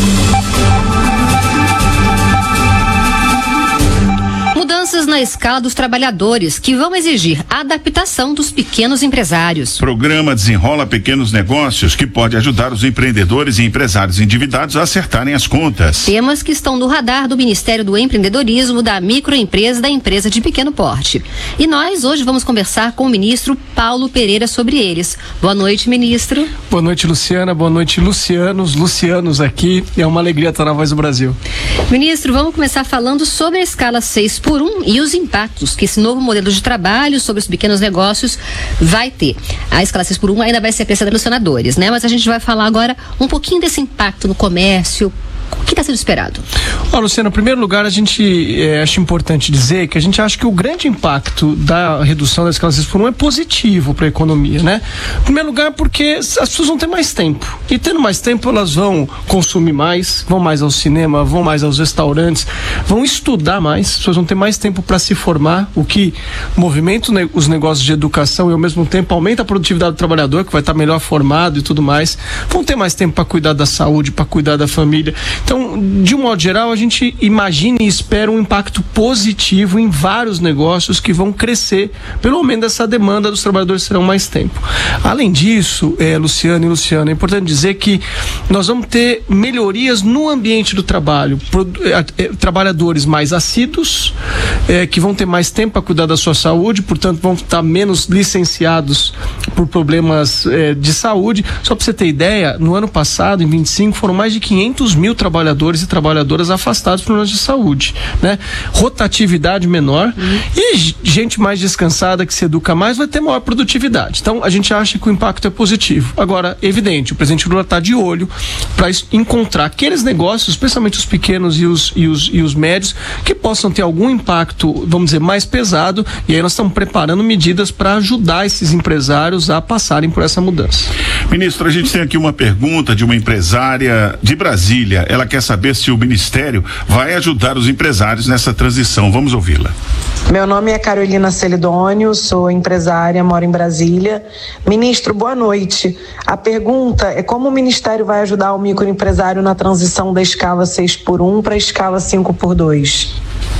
Mudanças na escala dos trabalhadores que vão exigir a adaptação dos pequenos empresários. Programa Desenrola Pequenos Negócios, que pode ajudar os empreendedores e empresários endividados a acertarem as contas. Temas que estão no radar do Ministério do Empreendedorismo, da microempresa e da empresa de pequeno porte. E nós hoje vamos conversar com o ministro Paulo Pereira sobre eles. Boa noite, ministro. Boa noite, Luciana. Boa noite, Lucianos. Lucianos aqui. É uma alegria estar na Voz do Brasil. Ministro, vamos começar falando sobre a escala seis por um e os impactos que esse novo modelo de trabalho sobre os pequenos negócios vai ter. A escala seis por um ainda vai ser apreciada pelos senadores, né? Mas a gente vai falar agora um pouquinho desse impacto no comércio. O que está sendo esperado? Ó, Luciano, em primeiro lugar, a gente é, acha importante dizer que a gente acha que o grande impacto da redução da escala seis por um é positivo para a economia, né? Em primeiro lugar, porque as pessoas vão ter mais tempo. E tendo mais tempo, elas vão consumir mais, vão mais ao cinema, vão mais aos restaurantes, vão estudar mais, as pessoas vão ter mais tempo para se formar, o que movimenta os negócios de educação e, ao mesmo tempo, aumenta a produtividade do trabalhador, que vai estar melhor formado e tudo mais. Vão ter mais tempo para cuidar da saúde, para cuidar da família. Então, de um modo geral, a gente imagina e espera um impacto positivo em vários negócios que vão crescer pelo aumento dessa demanda dos trabalhadores terão mais tempo. Além disso, é, Luciano e Luciana, é importante dizer que nós vamos ter melhorias no ambiente do trabalho, pro, é, é, trabalhadores mais assíduos, é, que vão ter mais tempo para cuidar da sua saúde, portanto vão estar menos licenciados por problemas é, de saúde. Só para você ter ideia, no ano passado, em vinte e cinco, foram mais de quinhentos mil trabalhadores trabalhadores e trabalhadoras afastados por problemas de saúde, né? Rotatividade menor uhum. e gente mais descansada que se educa mais vai ter maior produtividade. Então a gente acha que o impacto é positivo. Agora, evidente, o presidente Lula está de olho para encontrar aqueles negócios, especialmente os pequenos e os, e, os, e os médios, que possam ter algum impacto, vamos dizer, mais pesado, e aí nós estamos preparando medidas para ajudar esses empresários a passarem por essa mudança. Ministro, a gente tem aqui uma pergunta de uma empresária de Brasília. Ela quer saber se o Ministério vai ajudar os empresários nessa transição. Vamos ouvi-la. Meu nome é Carolina Celidônio, sou empresária, moro em Brasília. Ministro, boa noite. A pergunta é como o Ministério vai ajudar o microempresário na transição da escala seis por um para a escala cinco por dois?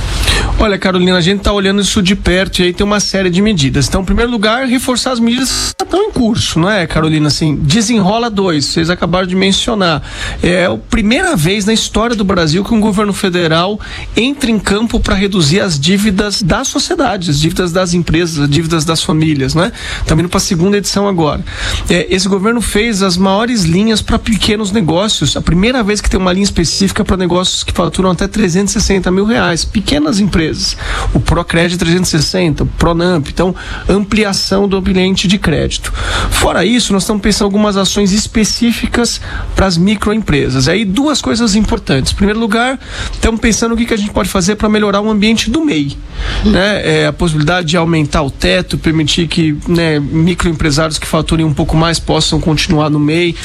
Olha, Carolina, a gente está olhando isso de perto e aí tem uma série de medidas. Então, em primeiro lugar, reforçar as medidas que estão em curso, não é, Carolina? Assim, Desenrola dois, vocês acabaram de mencionar. É a primeira vez na história do Brasil que um governo federal entra em campo para reduzir as dívidas da sociedade, as dívidas das empresas, as dívidas das famílias, não é? Estamos indo para a segunda edição agora. É, esse governo fez as maiores linhas para pequenos negócios. A primeira vez que tem uma linha específica para negócios que faturam até trezentos e sessenta mil reais. Pequenas empresas. O Procred trezentos e sessenta, o Pronamp, então ampliação do ambiente de crédito. Fora isso, nós estamos pensando em algumas ações específicas para as microempresas. Aí duas coisas importantes. Em primeiro lugar, estamos pensando o que, que a gente pode fazer para melhorar o ambiente do M E I. Hum. Né? É, a possibilidade de aumentar o teto, permitir que, né, microempresários que faturem um pouco mais possam continuar no M E I.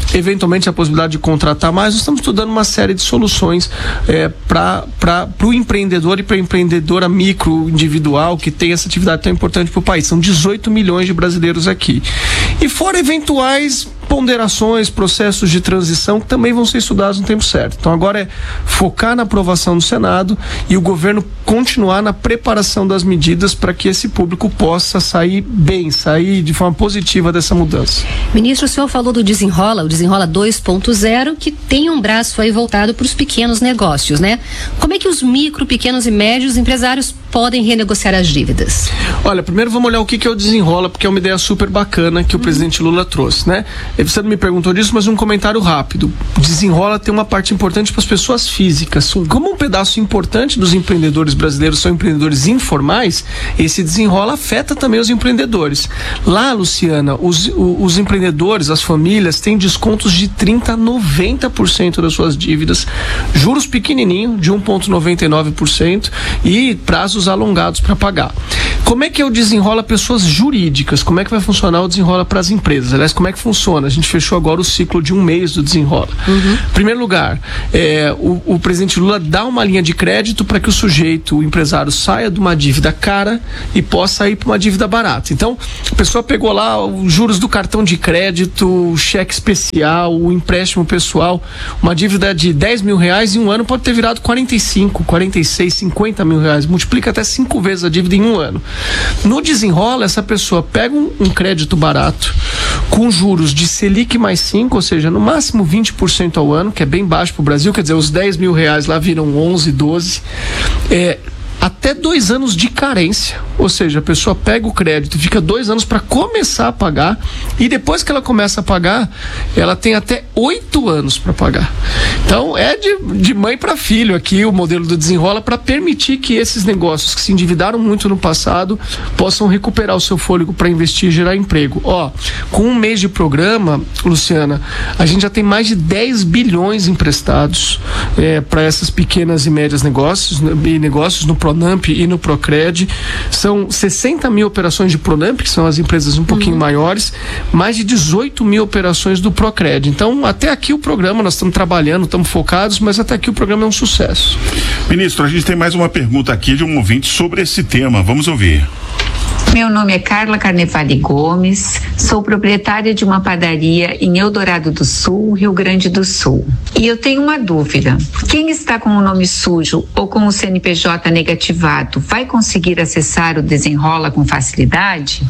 eventualmente a possibilidade de contratar mais. Nós estamos estudando uma série de soluções é, para o empreendedor e para a empreendedora micro individual que tem essa atividade tão importante para o país. São dezoito milhões de brasileiros aqui. E fora eventuais ponderações, processos de transição que também vão ser estudados no tempo certo. Então agora é focar na aprovação do Senado e o governo continuar na preparação das medidas para que esse público possa sair bem, sair de forma positiva dessa mudança. Ministro, o senhor falou do Desenrola, o Desenrola dois ponto zero, que tem um braço aí voltado para os pequenos negócios, né? Como é que os micro, pequenos e médios empresários podem renegociar as dívidas? Olha, primeiro vamos olhar o que, que é o Desenrola, porque é uma ideia super bacana que o uhum. presidente Lula trouxe, né? Você não me perguntou disso, mas um comentário rápido. O Desenrola tem uma parte importante para as pessoas físicas. Como um pedaço importante dos empreendedores brasileiros são empreendedores informais, esse Desenrola afeta também os empreendedores. Lá, Luciana, os, os, os empreendedores, as famílias, têm descontos de trinta por cento a noventa por cento das suas dívidas, juros pequenininho, de um vírgula noventa e nove por cento e prazos alongados para pagar. Como é que é o Desenrola pessoas jurídicas? Como é que vai funcionar o Desenrola para as empresas? Aliás, como é que funciona? A gente fechou agora o ciclo de um mês do Desenrola. Uhum. Em primeiro lugar, é, o, o presidente Lula dá uma linha de crédito para que o sujeito, o empresário, saia de uma dívida cara e possa ir para uma dívida barata. Então, a pessoa pegou lá os juros do cartão de crédito, o cheque especial, o empréstimo pessoal, uma dívida de dez mil reais em um ano pode ter virado quarenta e cinco, quarenta e seis, cinquenta mil reais. Multiplica até cinco vezes a dívida em um ano. No Desenrola, essa pessoa pega um, um crédito barato com juros de Selic mais cinco, ou seja, no máximo vinte por cento ao ano, que é bem baixo para o Brasil, quer dizer, os dez mil reais lá viram onze, doze, é, até dois anos de carência, ou seja, a pessoa pega o crédito e fica dois anos para começar a pagar, e depois que ela começa a pagar, ela tem até oito anos para pagar. Então é de, de mãe para filho aqui o modelo do Desenrola, para permitir que esses negócios que se endividaram muito no passado possam recuperar o seu fôlego para investir e gerar emprego. Ó, com um mês de programa, Luciana, a gente já tem mais de dez bilhões emprestados é, para essas pequenas e médias negócios e negócios no Pronamp e no Procred. São sessenta mil operações de Pronamp, que são as empresas um pouquinho uhum. maiores, mais de dezoito mil operações do Procred. Então, até aqui o programa, nós estamos trabalhando, estamos focados, mas até aqui o programa é um sucesso. Ministro, a gente tem mais uma pergunta aqui de um ouvinte sobre esse tema. Vamos ouvir. Meu nome é Carla Carnevale Gomes, sou proprietária de uma padaria em Eldorado do Sul, Rio Grande do Sul. E eu tenho uma dúvida: quem está com o nome sujo ou com o C N P J negativado vai conseguir acessar o Desenrola com facilidade?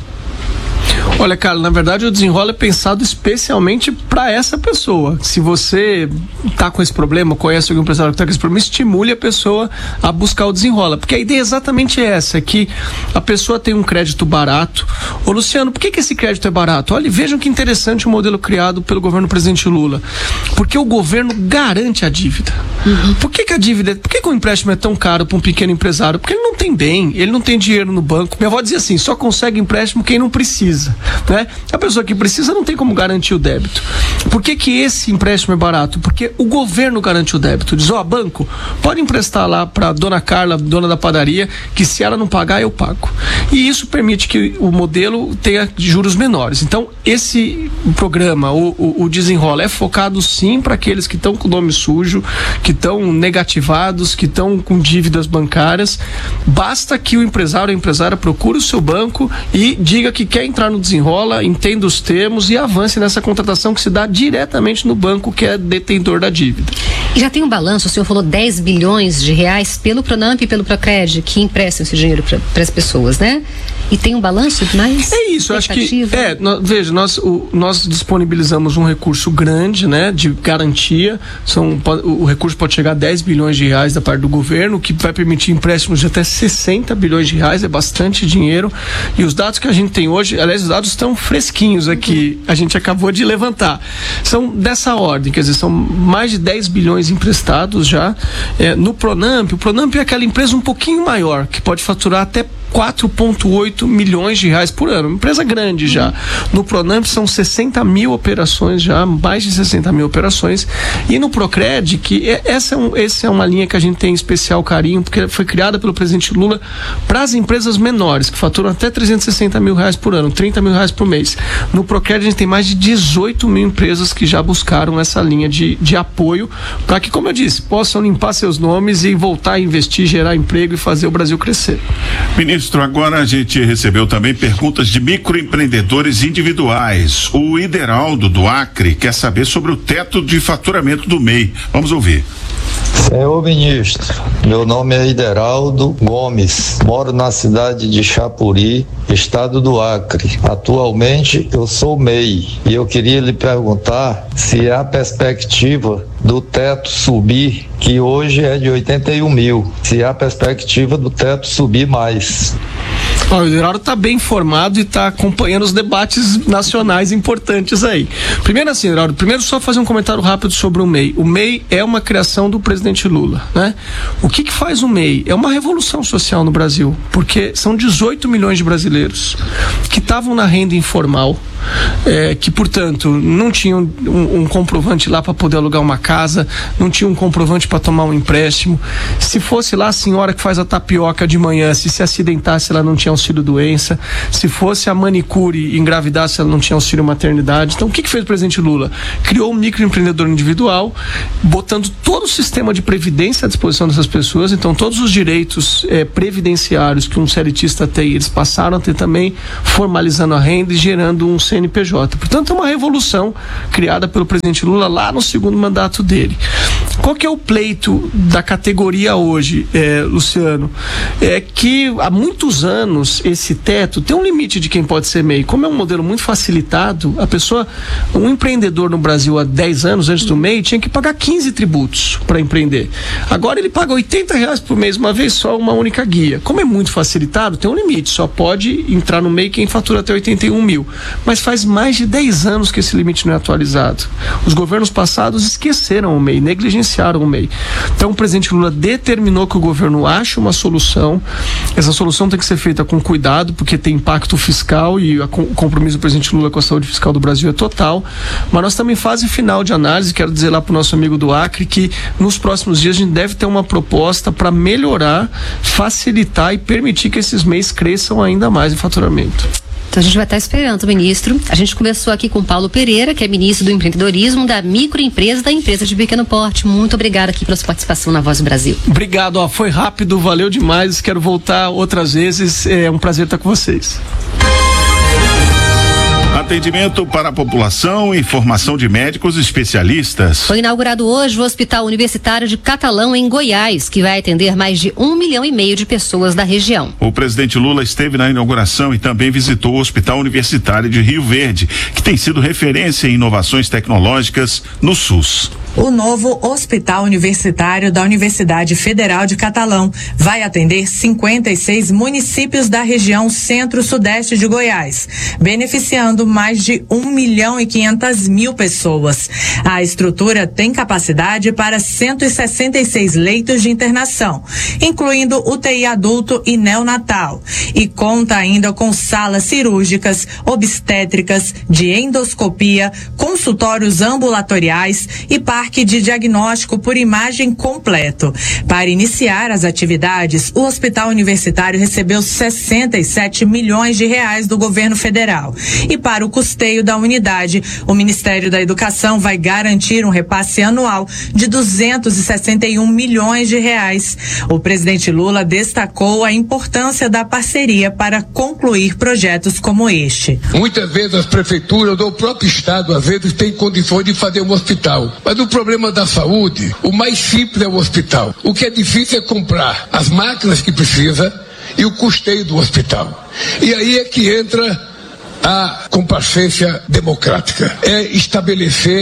Olha, Carla, na verdade o Desenrola é pensado especialmente para essa pessoa. Se você tá com esse problema, conhece algum empresário que tá com esse problema, estimule a pessoa a buscar o Desenrola, porque a ideia é exatamente essa, é que a pessoa tem um crédito barato. Ô Luciano, por que que esse crédito é barato? Olha, vejam que interessante o modelo criado pelo governo do presidente Lula, porque o governo garante a dívida. Uhum. Por que que a dívida, por que que o empréstimo é tão caro para um pequeno empresário? Porque ele não tem bem, ele não tem dinheiro no banco. Minha avó dizia assim, só consegue empréstimo quem não precisa, né? A pessoa que precisa não tem como garantir o débito. Por que que esse empréstimo é barato? Porque o governo garante o débito. Diz, ó, banco, pode emprestar lá para dona Carla, dona da padaria, que se ela não pagar, eu pago. E isso permite que o modelo tenha juros menores. Então, esse programa, o, o, o Desenrola, é focado sim para aqueles que estão com o nome sujo, que estão negativados, que estão com dívidas bancárias. Basta que o empresário ou a empresária procure o seu banco e diga que quer entrar no Desenrola, entenda os termos e avance nessa contratação que se dá diretamente no banco que é detentor da dívida. E já tem um balanço, o senhor falou dez bilhões de reais pelo Pronamp e pelo Procred que emprestam esse dinheiro para as pessoas, né? E tem um balanço mais? É isso, eu acho que, é, no, veja, nós, o, nós disponibilizamos um recurso grande, né, de garantia, são, o, o recurso pode chegar a dez bilhões de reais da parte do governo, que vai permitir empréstimos de até sessenta bilhões de reais, é bastante dinheiro, e os dados que a gente tem hoje, aliás, os dados estão fresquinhos aqui, uhum. a gente acabou de levantar, são dessa ordem, quer dizer, são mais de dez bilhões emprestados já, é, no Pronamp. O Pronamp é aquela empresa um pouquinho maior, que pode faturar até quatro vírgula oito milhões de reais por ano. Uma empresa grande já. No Pronamp são sessenta mil operações já, mais de sessenta mil operações. E no Procred, que é, essa, é um, essa é uma linha que a gente tem especial carinho, porque foi criada pelo presidente Lula para as empresas menores, que faturam até trezentos e sessenta mil reais por ano, trinta mil reais por mês. No Procred a gente tem mais de dezoito mil empresas que já buscaram essa linha de, de apoio para que, como eu disse, possam limpar seus nomes e voltar a investir, gerar emprego e fazer o Brasil crescer. Ministro, agora a gente recebeu também perguntas de microempreendedores individuais. O Ideraldo do Acre quer saber sobre o teto de faturamento do M E I. Vamos ouvir. Senhor ministro, meu nome é Ideraldo Gomes, moro na cidade de Chapuri, estado do Acre. Atualmente eu sou M E I e eu queria lhe perguntar se há perspectiva do teto subir, que hoje é de oitenta e um mil, se há perspectiva do teto subir mais. O Ideraldo está bem informado e está acompanhando os debates nacionais importantes aí. Primeiro assim, Ideraldo, primeiro só fazer um comentário rápido sobre o M E I. O M E I é uma criação do presidente Lula, né? O que que faz o M E I? É uma revolução social no Brasil, porque são dezoito milhões de brasileiros que estavam na renda informal, é, que, portanto, não tinham um, um comprovante lá para poder alugar uma casa, não tinha um comprovante para tomar um empréstimo. Se fosse lá a senhora que faz a tapioca de manhã, se se acidentasse, ela não tinha auxílio doença. Se fosse a manicure e engravidasse, ela não tinha auxílio maternidade. Então, o que que fez o presidente Lula? Criou um microempreendedor individual, botando todo o sistema de previdência à disposição dessas pessoas. Então, todos os direitos eh, previdenciários que um seletista tem, eles passaram a ter também, formalizando a renda e gerando um C N P J. Portanto, é uma revolução criada pelo presidente Lula lá no segundo mandato dele. Qual que é o pleito da categoria hoje, eh, Luciano? É que há muitos anos esse teto tem um limite de quem pode ser M E I. Como é um modelo muito facilitado, a pessoa, um empreendedor no Brasil há dez anos antes do M E I tinha que pagar quinze tributos para empreender. Agora ele paga oitenta reais por mês, uma vez só, uma única guia. Como é muito facilitado, tem um limite, só pode entrar no M E I quem fatura até oitenta e um mil. Mas faz mais de dez anos que esse limite não é atualizado. Os governos passados esqueceram o M E I, negligenciaram o M E I. Então o presidente Lula determinou que o governo ache uma solução. Essa solução tem que ser feita com cuidado, porque tem impacto fiscal e a, o compromisso do presidente Lula com a saúde fiscal do Brasil é total. Mas nós estamos em fase final de análise. Quero dizer lá para o nosso amigo do Acre que nos próximos dias a gente deve ter uma proposta para melhorar, facilitar e permitir que esses M E Is cresçam ainda mais em faturamento. Então a gente vai estar esperando o ministro. A gente começou aqui com Paulo Pereira, que é ministro do empreendedorismo, da microempresa, da empresa de pequeno porte. Muito obrigada aqui pela sua participação na Voz do Brasil. Obrigado, ó, foi rápido, valeu demais. Quero voltar outras vezes. É um prazer estar com vocês. Atendimento para a população e formação de médicos especialistas. Foi inaugurado hoje o Hospital Universitário de Catalão, em Goiás, que vai atender mais de um milhão e meio de pessoas da região. O presidente Lula esteve na inauguração e também visitou o Hospital Universitário de Rio Verde, que tem sido referência em inovações tecnológicas no SUS. O novo Hospital Universitário da Universidade Federal de Catalão vai atender cinquenta e seis municípios da região centro-sudeste de Goiás, beneficiando mais de um milhão e quinhentas mil pessoas. A estrutura tem capacidade para cento e sessenta e seis leitos de internação, incluindo U T I adulto e neonatal, e conta ainda com salas cirúrgicas, obstétricas, de endoscopia, consultórios ambulatoriais e parque de diagnóstico por imagem completo. Para iniciar as atividades, o Hospital Universitário recebeu sessenta e sete milhões de reais do governo federal. E para o custeio da unidade, o Ministério da Educação vai garantir um repasse anual de duzentos e sessenta e um milhões de reais. O presidente Lula destacou a importância da parceria para concluir projetos como este. Muitas vezes as prefeituras ou o próprio Estado, às vezes, têm condições de fazer um hospital. Mas o problema da saúde, o mais simples é o hospital. O que é difícil é comprar as máquinas que precisa e o custeio do hospital. E aí é que entra a comparcência democrática. É estabelecer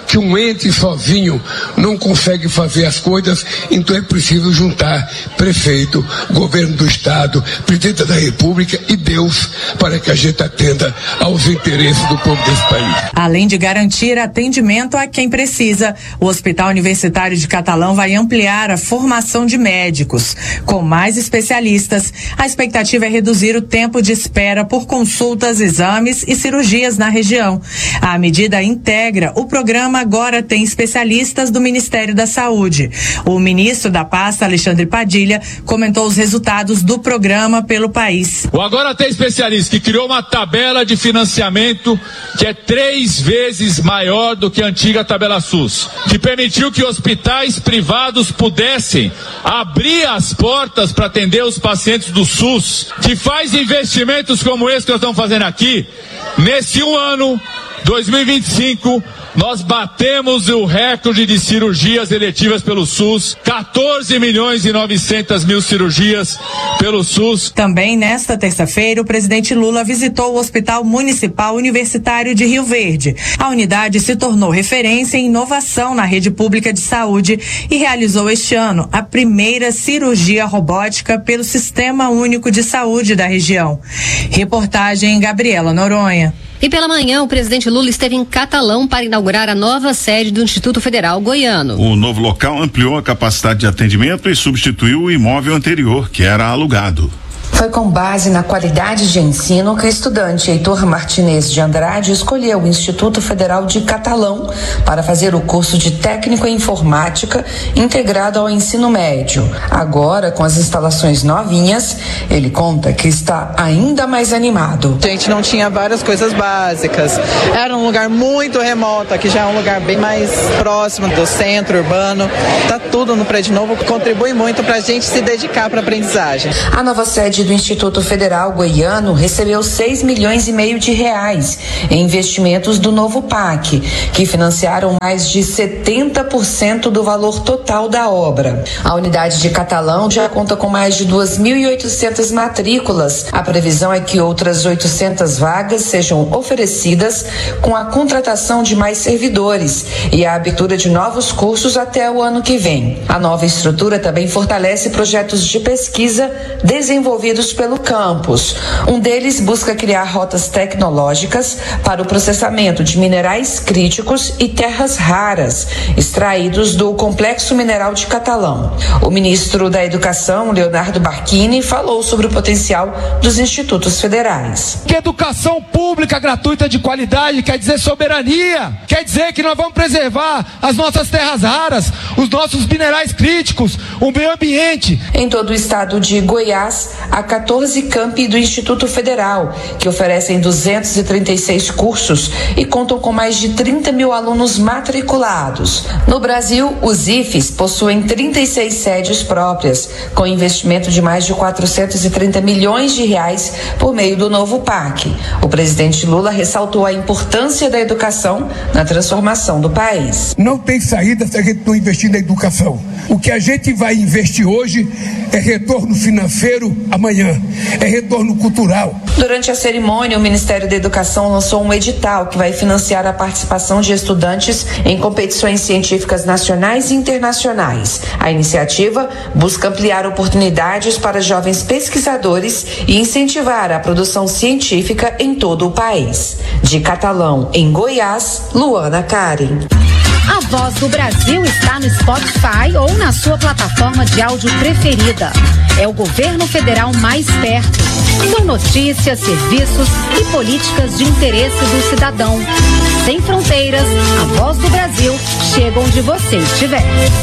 que um ente sozinho não consegue fazer as coisas, então é preciso juntar prefeito, governo do estado, presidente da república e Deus para que a gente atenda aos interesses do povo desse país. Além de garantir atendimento a quem precisa, o Hospital Universitário de Catalão vai ampliar a formação de médicos. Com mais especialistas, a expectativa é reduzir o tempo de espera por consultas, exames e cirurgias na região. A medida integra o programa Agora Tem Especialistas do Ministério da Saúde. O ministro da pasta, Alexandre Padilha, comentou os resultados do programa pelo país. O Agora Tem Especialistas, que criou uma tabela de financiamento que é três vezes maior do que a antiga tabela SUS, que permitiu que hospitais privados pudessem abrir as portas para atender os pacientes do SUS, que faz investimentos como esse que nós estamos fazendo aqui. Nesse um ano, dois mil e vinte e cinco, nós batemos o recorde de cirurgias eletivas pelo SUS, quatorze milhões e novecentas mil cirurgias pelo SUS. Também nesta terça-feira, o presidente Lula visitou o Hospital Municipal Universitário de Rio Verde. A unidade se tornou referência em inovação na rede pública de saúde e realizou este ano a primeira cirurgia robótica pelo Sistema Único de Saúde da região. Reportagem Gabriela Noronha. E pela manhã, o presidente Lula esteve em Catalão para inaugurar a nova sede do Instituto Federal Goiano. O novo local ampliou a capacidade de atendimento e substituiu o imóvel anterior, que era alugado. Foi com base na qualidade de ensino que o estudante Heitor Martinez de Andrade escolheu o Instituto Federal de Catalão para fazer o curso de técnico em informática integrado ao ensino médio. Agora, com as instalações novinhas, ele conta que está ainda mais animado. A gente não tinha várias coisas básicas. Era um lugar muito remoto, aqui já é um lugar bem mais próximo do centro urbano. Tá tudo no prédio novo, contribui muito para a gente se dedicar para a aprendizagem. A nova sede do Instituto Federal Goiano recebeu seis milhões e meio de reais em investimentos do novo P A C, que financiaram mais de setenta por cento do valor total da obra. A unidade de Catalão já conta com mais de duas mil e oitocentas matrículas. A previsão é que outras oitocentas vagas sejam oferecidas com a contratação de mais servidores e a abertura de novos cursos até o ano que vem. A nova estrutura também fortalece projetos de pesquisa desenvolvidos pelo campus. Um deles busca criar rotas tecnológicas para o processamento de minerais críticos e terras raras extraídos do Complexo Mineral de Catalão. O ministro da Educação, Leonardo Barquini, falou sobre o potencial dos institutos federais. Que educação pública gratuita de qualidade quer dizer soberania, quer dizer que nós vamos preservar as nossas terras raras, os nossos minerais críticos, o meio ambiente. Em todo o estado de Goiás, há quatorze campi do Instituto Federal, que oferecem duzentos e trinta e seis cursos e contam com mais de trinta mil alunos matriculados. No Brasil, os I F Es possuem trinta e seis sedes próprias, com investimento de mais de quatrocentos e trinta milhões de reais por meio do novo P A C. O presidente Lula ressaltou a importância da educação na transformação do país. Não tem saída se a gente não investir na educação. O que a gente vai investir hoje é retorno financeiro amanhã, é retorno cultural. Durante a cerimônia, o Ministério da Educação lançou um edital que vai financiar a participação de estudantes em competições científicas nacionais e internacionais. A iniciativa busca ampliar oportunidades para jovens pesquisadores e incentivar a produção científica em todo o país. De Catalão, em Goiás, Luana Karen. A Voz do Brasil está no Spotify ou na sua plataforma de áudio preferida. É o governo federal mais perto. São notícias, serviços e políticas de interesse do cidadão. Sem fronteiras, a Voz do Brasil chega onde você estiver.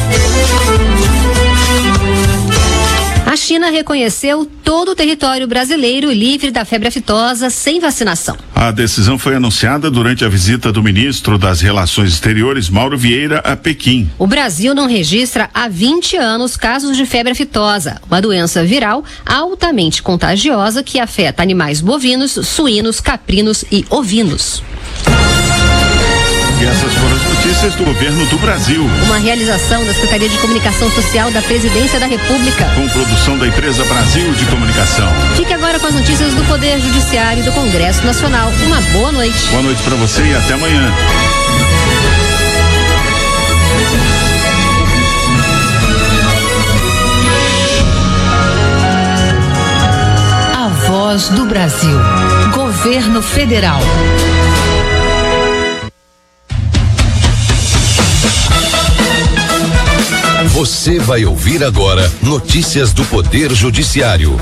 A China reconheceu todo o território brasileiro livre da febre aftosa sem vacinação. A decisão foi anunciada durante a visita do ministro das Relações Exteriores, Mauro Vieira, a Pequim. O Brasil não registra há vinte anos casos de febre aftosa, uma doença viral altamente contagiosa que afeta animais bovinos, suínos, caprinos e ovinos. E essas foram as notícias do governo do Brasil. Uma realização da Secretaria de Comunicação Social da Presidência da República. Com produção da empresa Brasil de Comunicação. Fique agora com as notícias do Poder Judiciário e do Congresso Nacional. Uma boa noite. Boa noite para você e até amanhã. Voz do Brasil. Governo Federal. Você vai ouvir agora notícias do Poder Judiciário.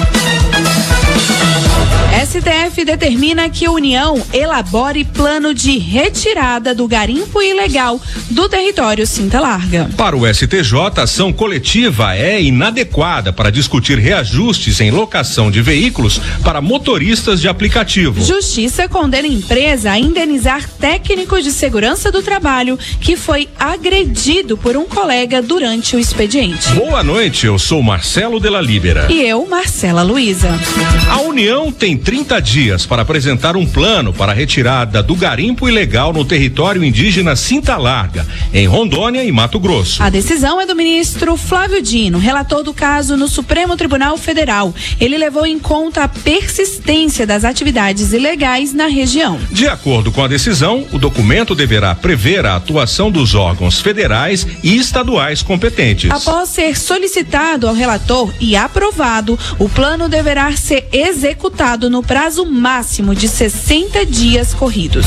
S T F determina que a União elabore plano de retirada do garimpo ilegal do território Cinta Larga. Para o S T J, a ação coletiva é inadequada para discutir reajustes em locação de veículos para motoristas de aplicativo. Justiça condena a empresa a indenizar técnico de segurança do trabalho que foi agredido por um colega durante o expediente. Boa noite, eu sou Marcelo Della Libera. E eu, Marcela Luiza. A União tem trinta dias para apresentar um plano para a retirada do garimpo ilegal no território indígena Cinta Larga, em Rondônia e Mato Grosso. A decisão é do ministro Flávio Dino, relator do caso no Supremo Tribunal Federal. Ele levou em conta a persistência das atividades ilegais na região. De acordo com a decisão, o documento deverá prever a atuação dos órgãos federais e estaduais competentes. Após ser solicitado ao relator e aprovado, o plano deverá ser executado no prazo máximo de sessenta dias corridos.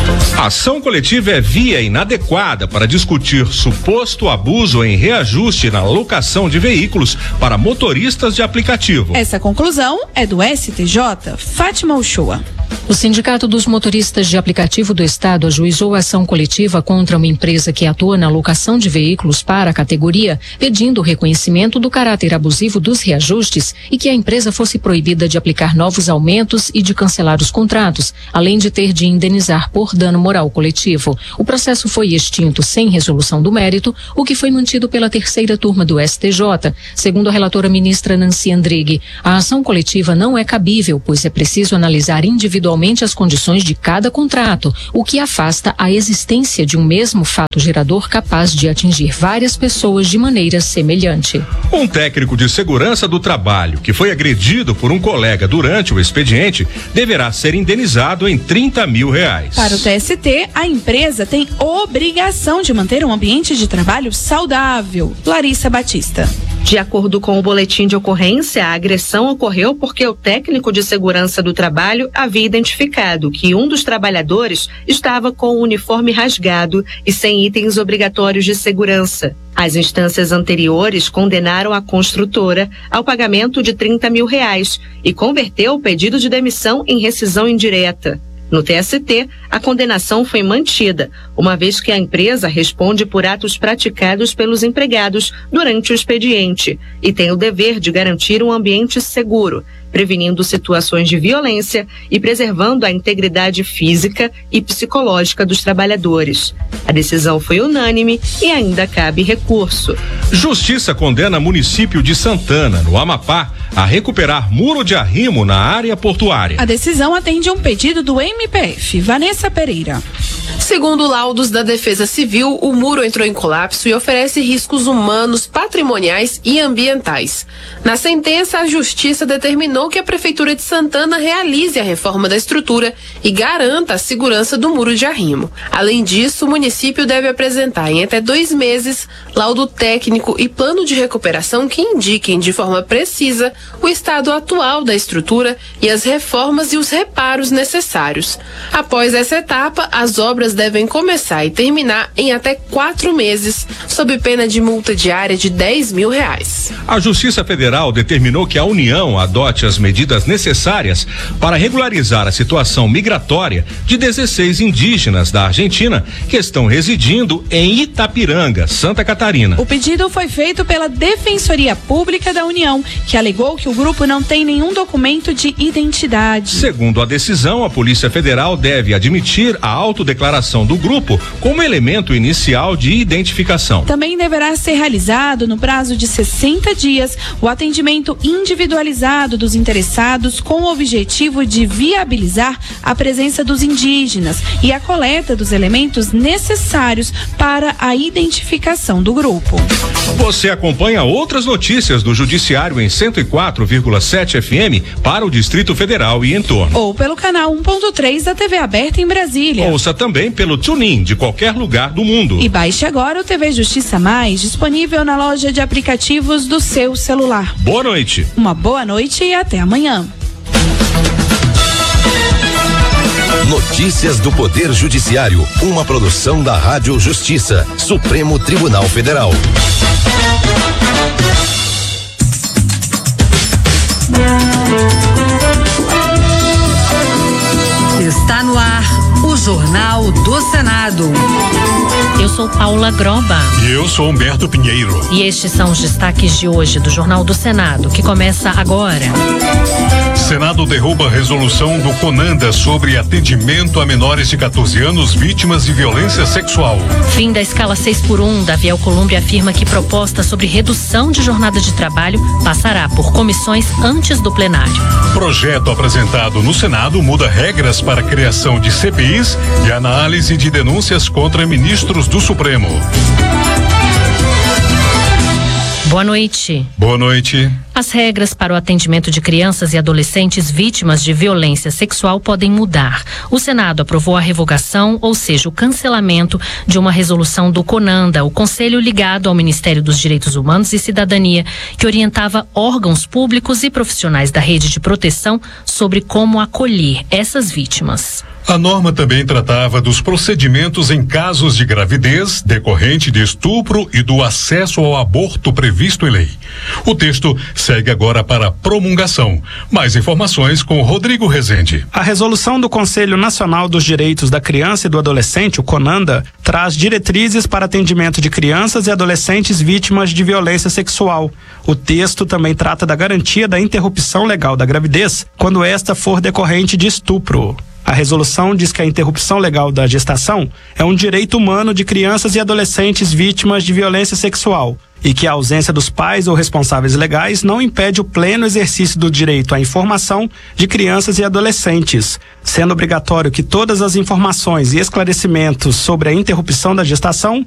A ação coletiva é via inadequada para discutir suposto abuso em reajuste na locação de veículos para motoristas de aplicativo. Essa conclusão é do S T J. Fátima Uchoa. O Sindicato dos Motoristas de Aplicativo do Estado ajuizou a ação coletiva contra uma empresa que atua na locação de veículos para a categoria, pedindo o reconhecimento do caráter abusivo dos reajustes e que a empresa fosse proibida de aplicar novos aumentos e de cancelar os contratos, além de ter de indenizar por dano moral coletivo. O processo foi extinto sem resolução do mérito, o que foi mantido pela terceira turma do S T J. Segundo a relatora ministra Nancy Andrighi, a ação coletiva não é cabível, pois é preciso analisar individualmente individualmente as condições de cada contrato, o que afasta a existência de um mesmo fato gerador capaz de atingir várias pessoas de maneira semelhante. Um técnico de segurança do trabalho que foi agredido por um colega durante o expediente deverá ser indenizado em trinta mil reais. Para o T S T, a empresa tem obrigação de manter um ambiente de trabalho saudável. Larissa Batista. De acordo com o boletim de ocorrência, a agressão ocorreu porque o técnico de segurança do trabalho havia identificado que um dos trabalhadores estava com o uniforme rasgado e sem itens obrigatórios de segurança. As instâncias anteriores condenaram a construtora ao pagamento de trinta mil reais e converteu o pedido de demissão em rescisão indireta. No T S T, a condenação foi mantida, uma vez que a empresa responde por atos praticados pelos empregados durante o expediente e tem o dever de garantir um ambiente seguro, prevenindo situações de violência e preservando a integridade física e psicológica dos trabalhadores. A decisão foi unânime e ainda cabe recurso. Justiça condena município de Santana, no Amapá, a recuperar muro de arrimo na área portuária. A decisão atende a um pedido do M P F. Vanessa Pereira. Segundo laudos da Defesa Civil, o muro entrou em colapso e oferece riscos humanos, patrimoniais e ambientais. Na sentença, a Justiça determinou que a Prefeitura de Santana realize a reforma da estrutura e garanta a segurança do muro de arrimo. Além disso, o município deve apresentar em até dois meses laudo técnico e plano de recuperação que indiquem de forma precisa o estado atual da estrutura e as reformas e os reparos necessários. Após essa etapa, as obras devem começar e terminar em até quatro meses, sob pena de multa diária de dez mil reais. A Justiça Federal determinou que a União adote as medidas necessárias para regularizar a situação migratória de dezesseis indígenas da Argentina que estão residindo em Itapiranga, Santa Catarina. O pedido foi feito pela Defensoria Pública da União, que alegou que o grupo não tem nenhum documento de identidade. Segundo a decisão, a Polícia Federal deve admitir a autodeclaração do grupo como elemento inicial de identificação. Também deverá ser realizado, no prazo de sessenta dias, o atendimento individualizado dos interessados com o objetivo de viabilizar a presença dos indígenas e a coleta dos elementos necessários para a identificação do grupo. Você acompanha outras notícias do Judiciário em cento e quatro vírgula sete F M para o Distrito Federal e entorno. Ou pelo canal um ponto três da T V aberta em Brasília. Ouça também pelo TuneIn de qualquer lugar do mundo. E baixe agora o T V Justiça Mais, disponível na loja de aplicativos do seu celular. Boa noite. Uma boa noite e até amanhã. Notícias do Poder Judiciário, uma produção da Rádio Justiça, Supremo Tribunal Federal. Está no ar o Jornal do Senado. Eu sou Paula Groba. E eu sou Humberto Pinheiro. E estes são os destaques de hoje do Jornal do Senado, que começa agora. Senado derruba a resolução do CONANDA sobre atendimento a menores de quatorze anos vítimas de violência sexual. Fim da escala seis por um, Davi Alcolumbre afirma que proposta sobre redução de jornada de trabalho passará por comissões antes do plenário. Projeto apresentado no Senado muda regras para a criação de C P Is e análise de denúncias contra ministros do Supremo. Boa noite. Boa noite. As regras para o atendimento de crianças e adolescentes vítimas de violência sexual podem mudar. O Senado aprovou a revogação, ou seja, o cancelamento de uma resolução do CONANDA, o Conselho ligado ao Ministério dos Direitos Humanos e Cidadania, que orientava órgãos públicos e profissionais da rede de proteção sobre como acolher essas vítimas. A norma também tratava dos procedimentos em casos de gravidez decorrente de estupro e do acesso ao aborto previsto em lei. O texto segue agora para promulgação. Mais informações com Rodrigo Rezende. A resolução do Conselho Nacional dos Direitos da Criança e do Adolescente, o CONANDA, traz diretrizes para atendimento de crianças e adolescentes vítimas de violência sexual. O texto também trata da garantia da interrupção legal da gravidez quando esta for decorrente de estupro. A resolução diz que a interrupção legal da gestação é um direito humano de crianças e adolescentes vítimas de violência sexual e que a ausência dos pais ou responsáveis legais não impede o pleno exercício do direito à informação de crianças e adolescentes, sendo obrigatório que todas as informações e esclarecimentos sobre a interrupção da gestação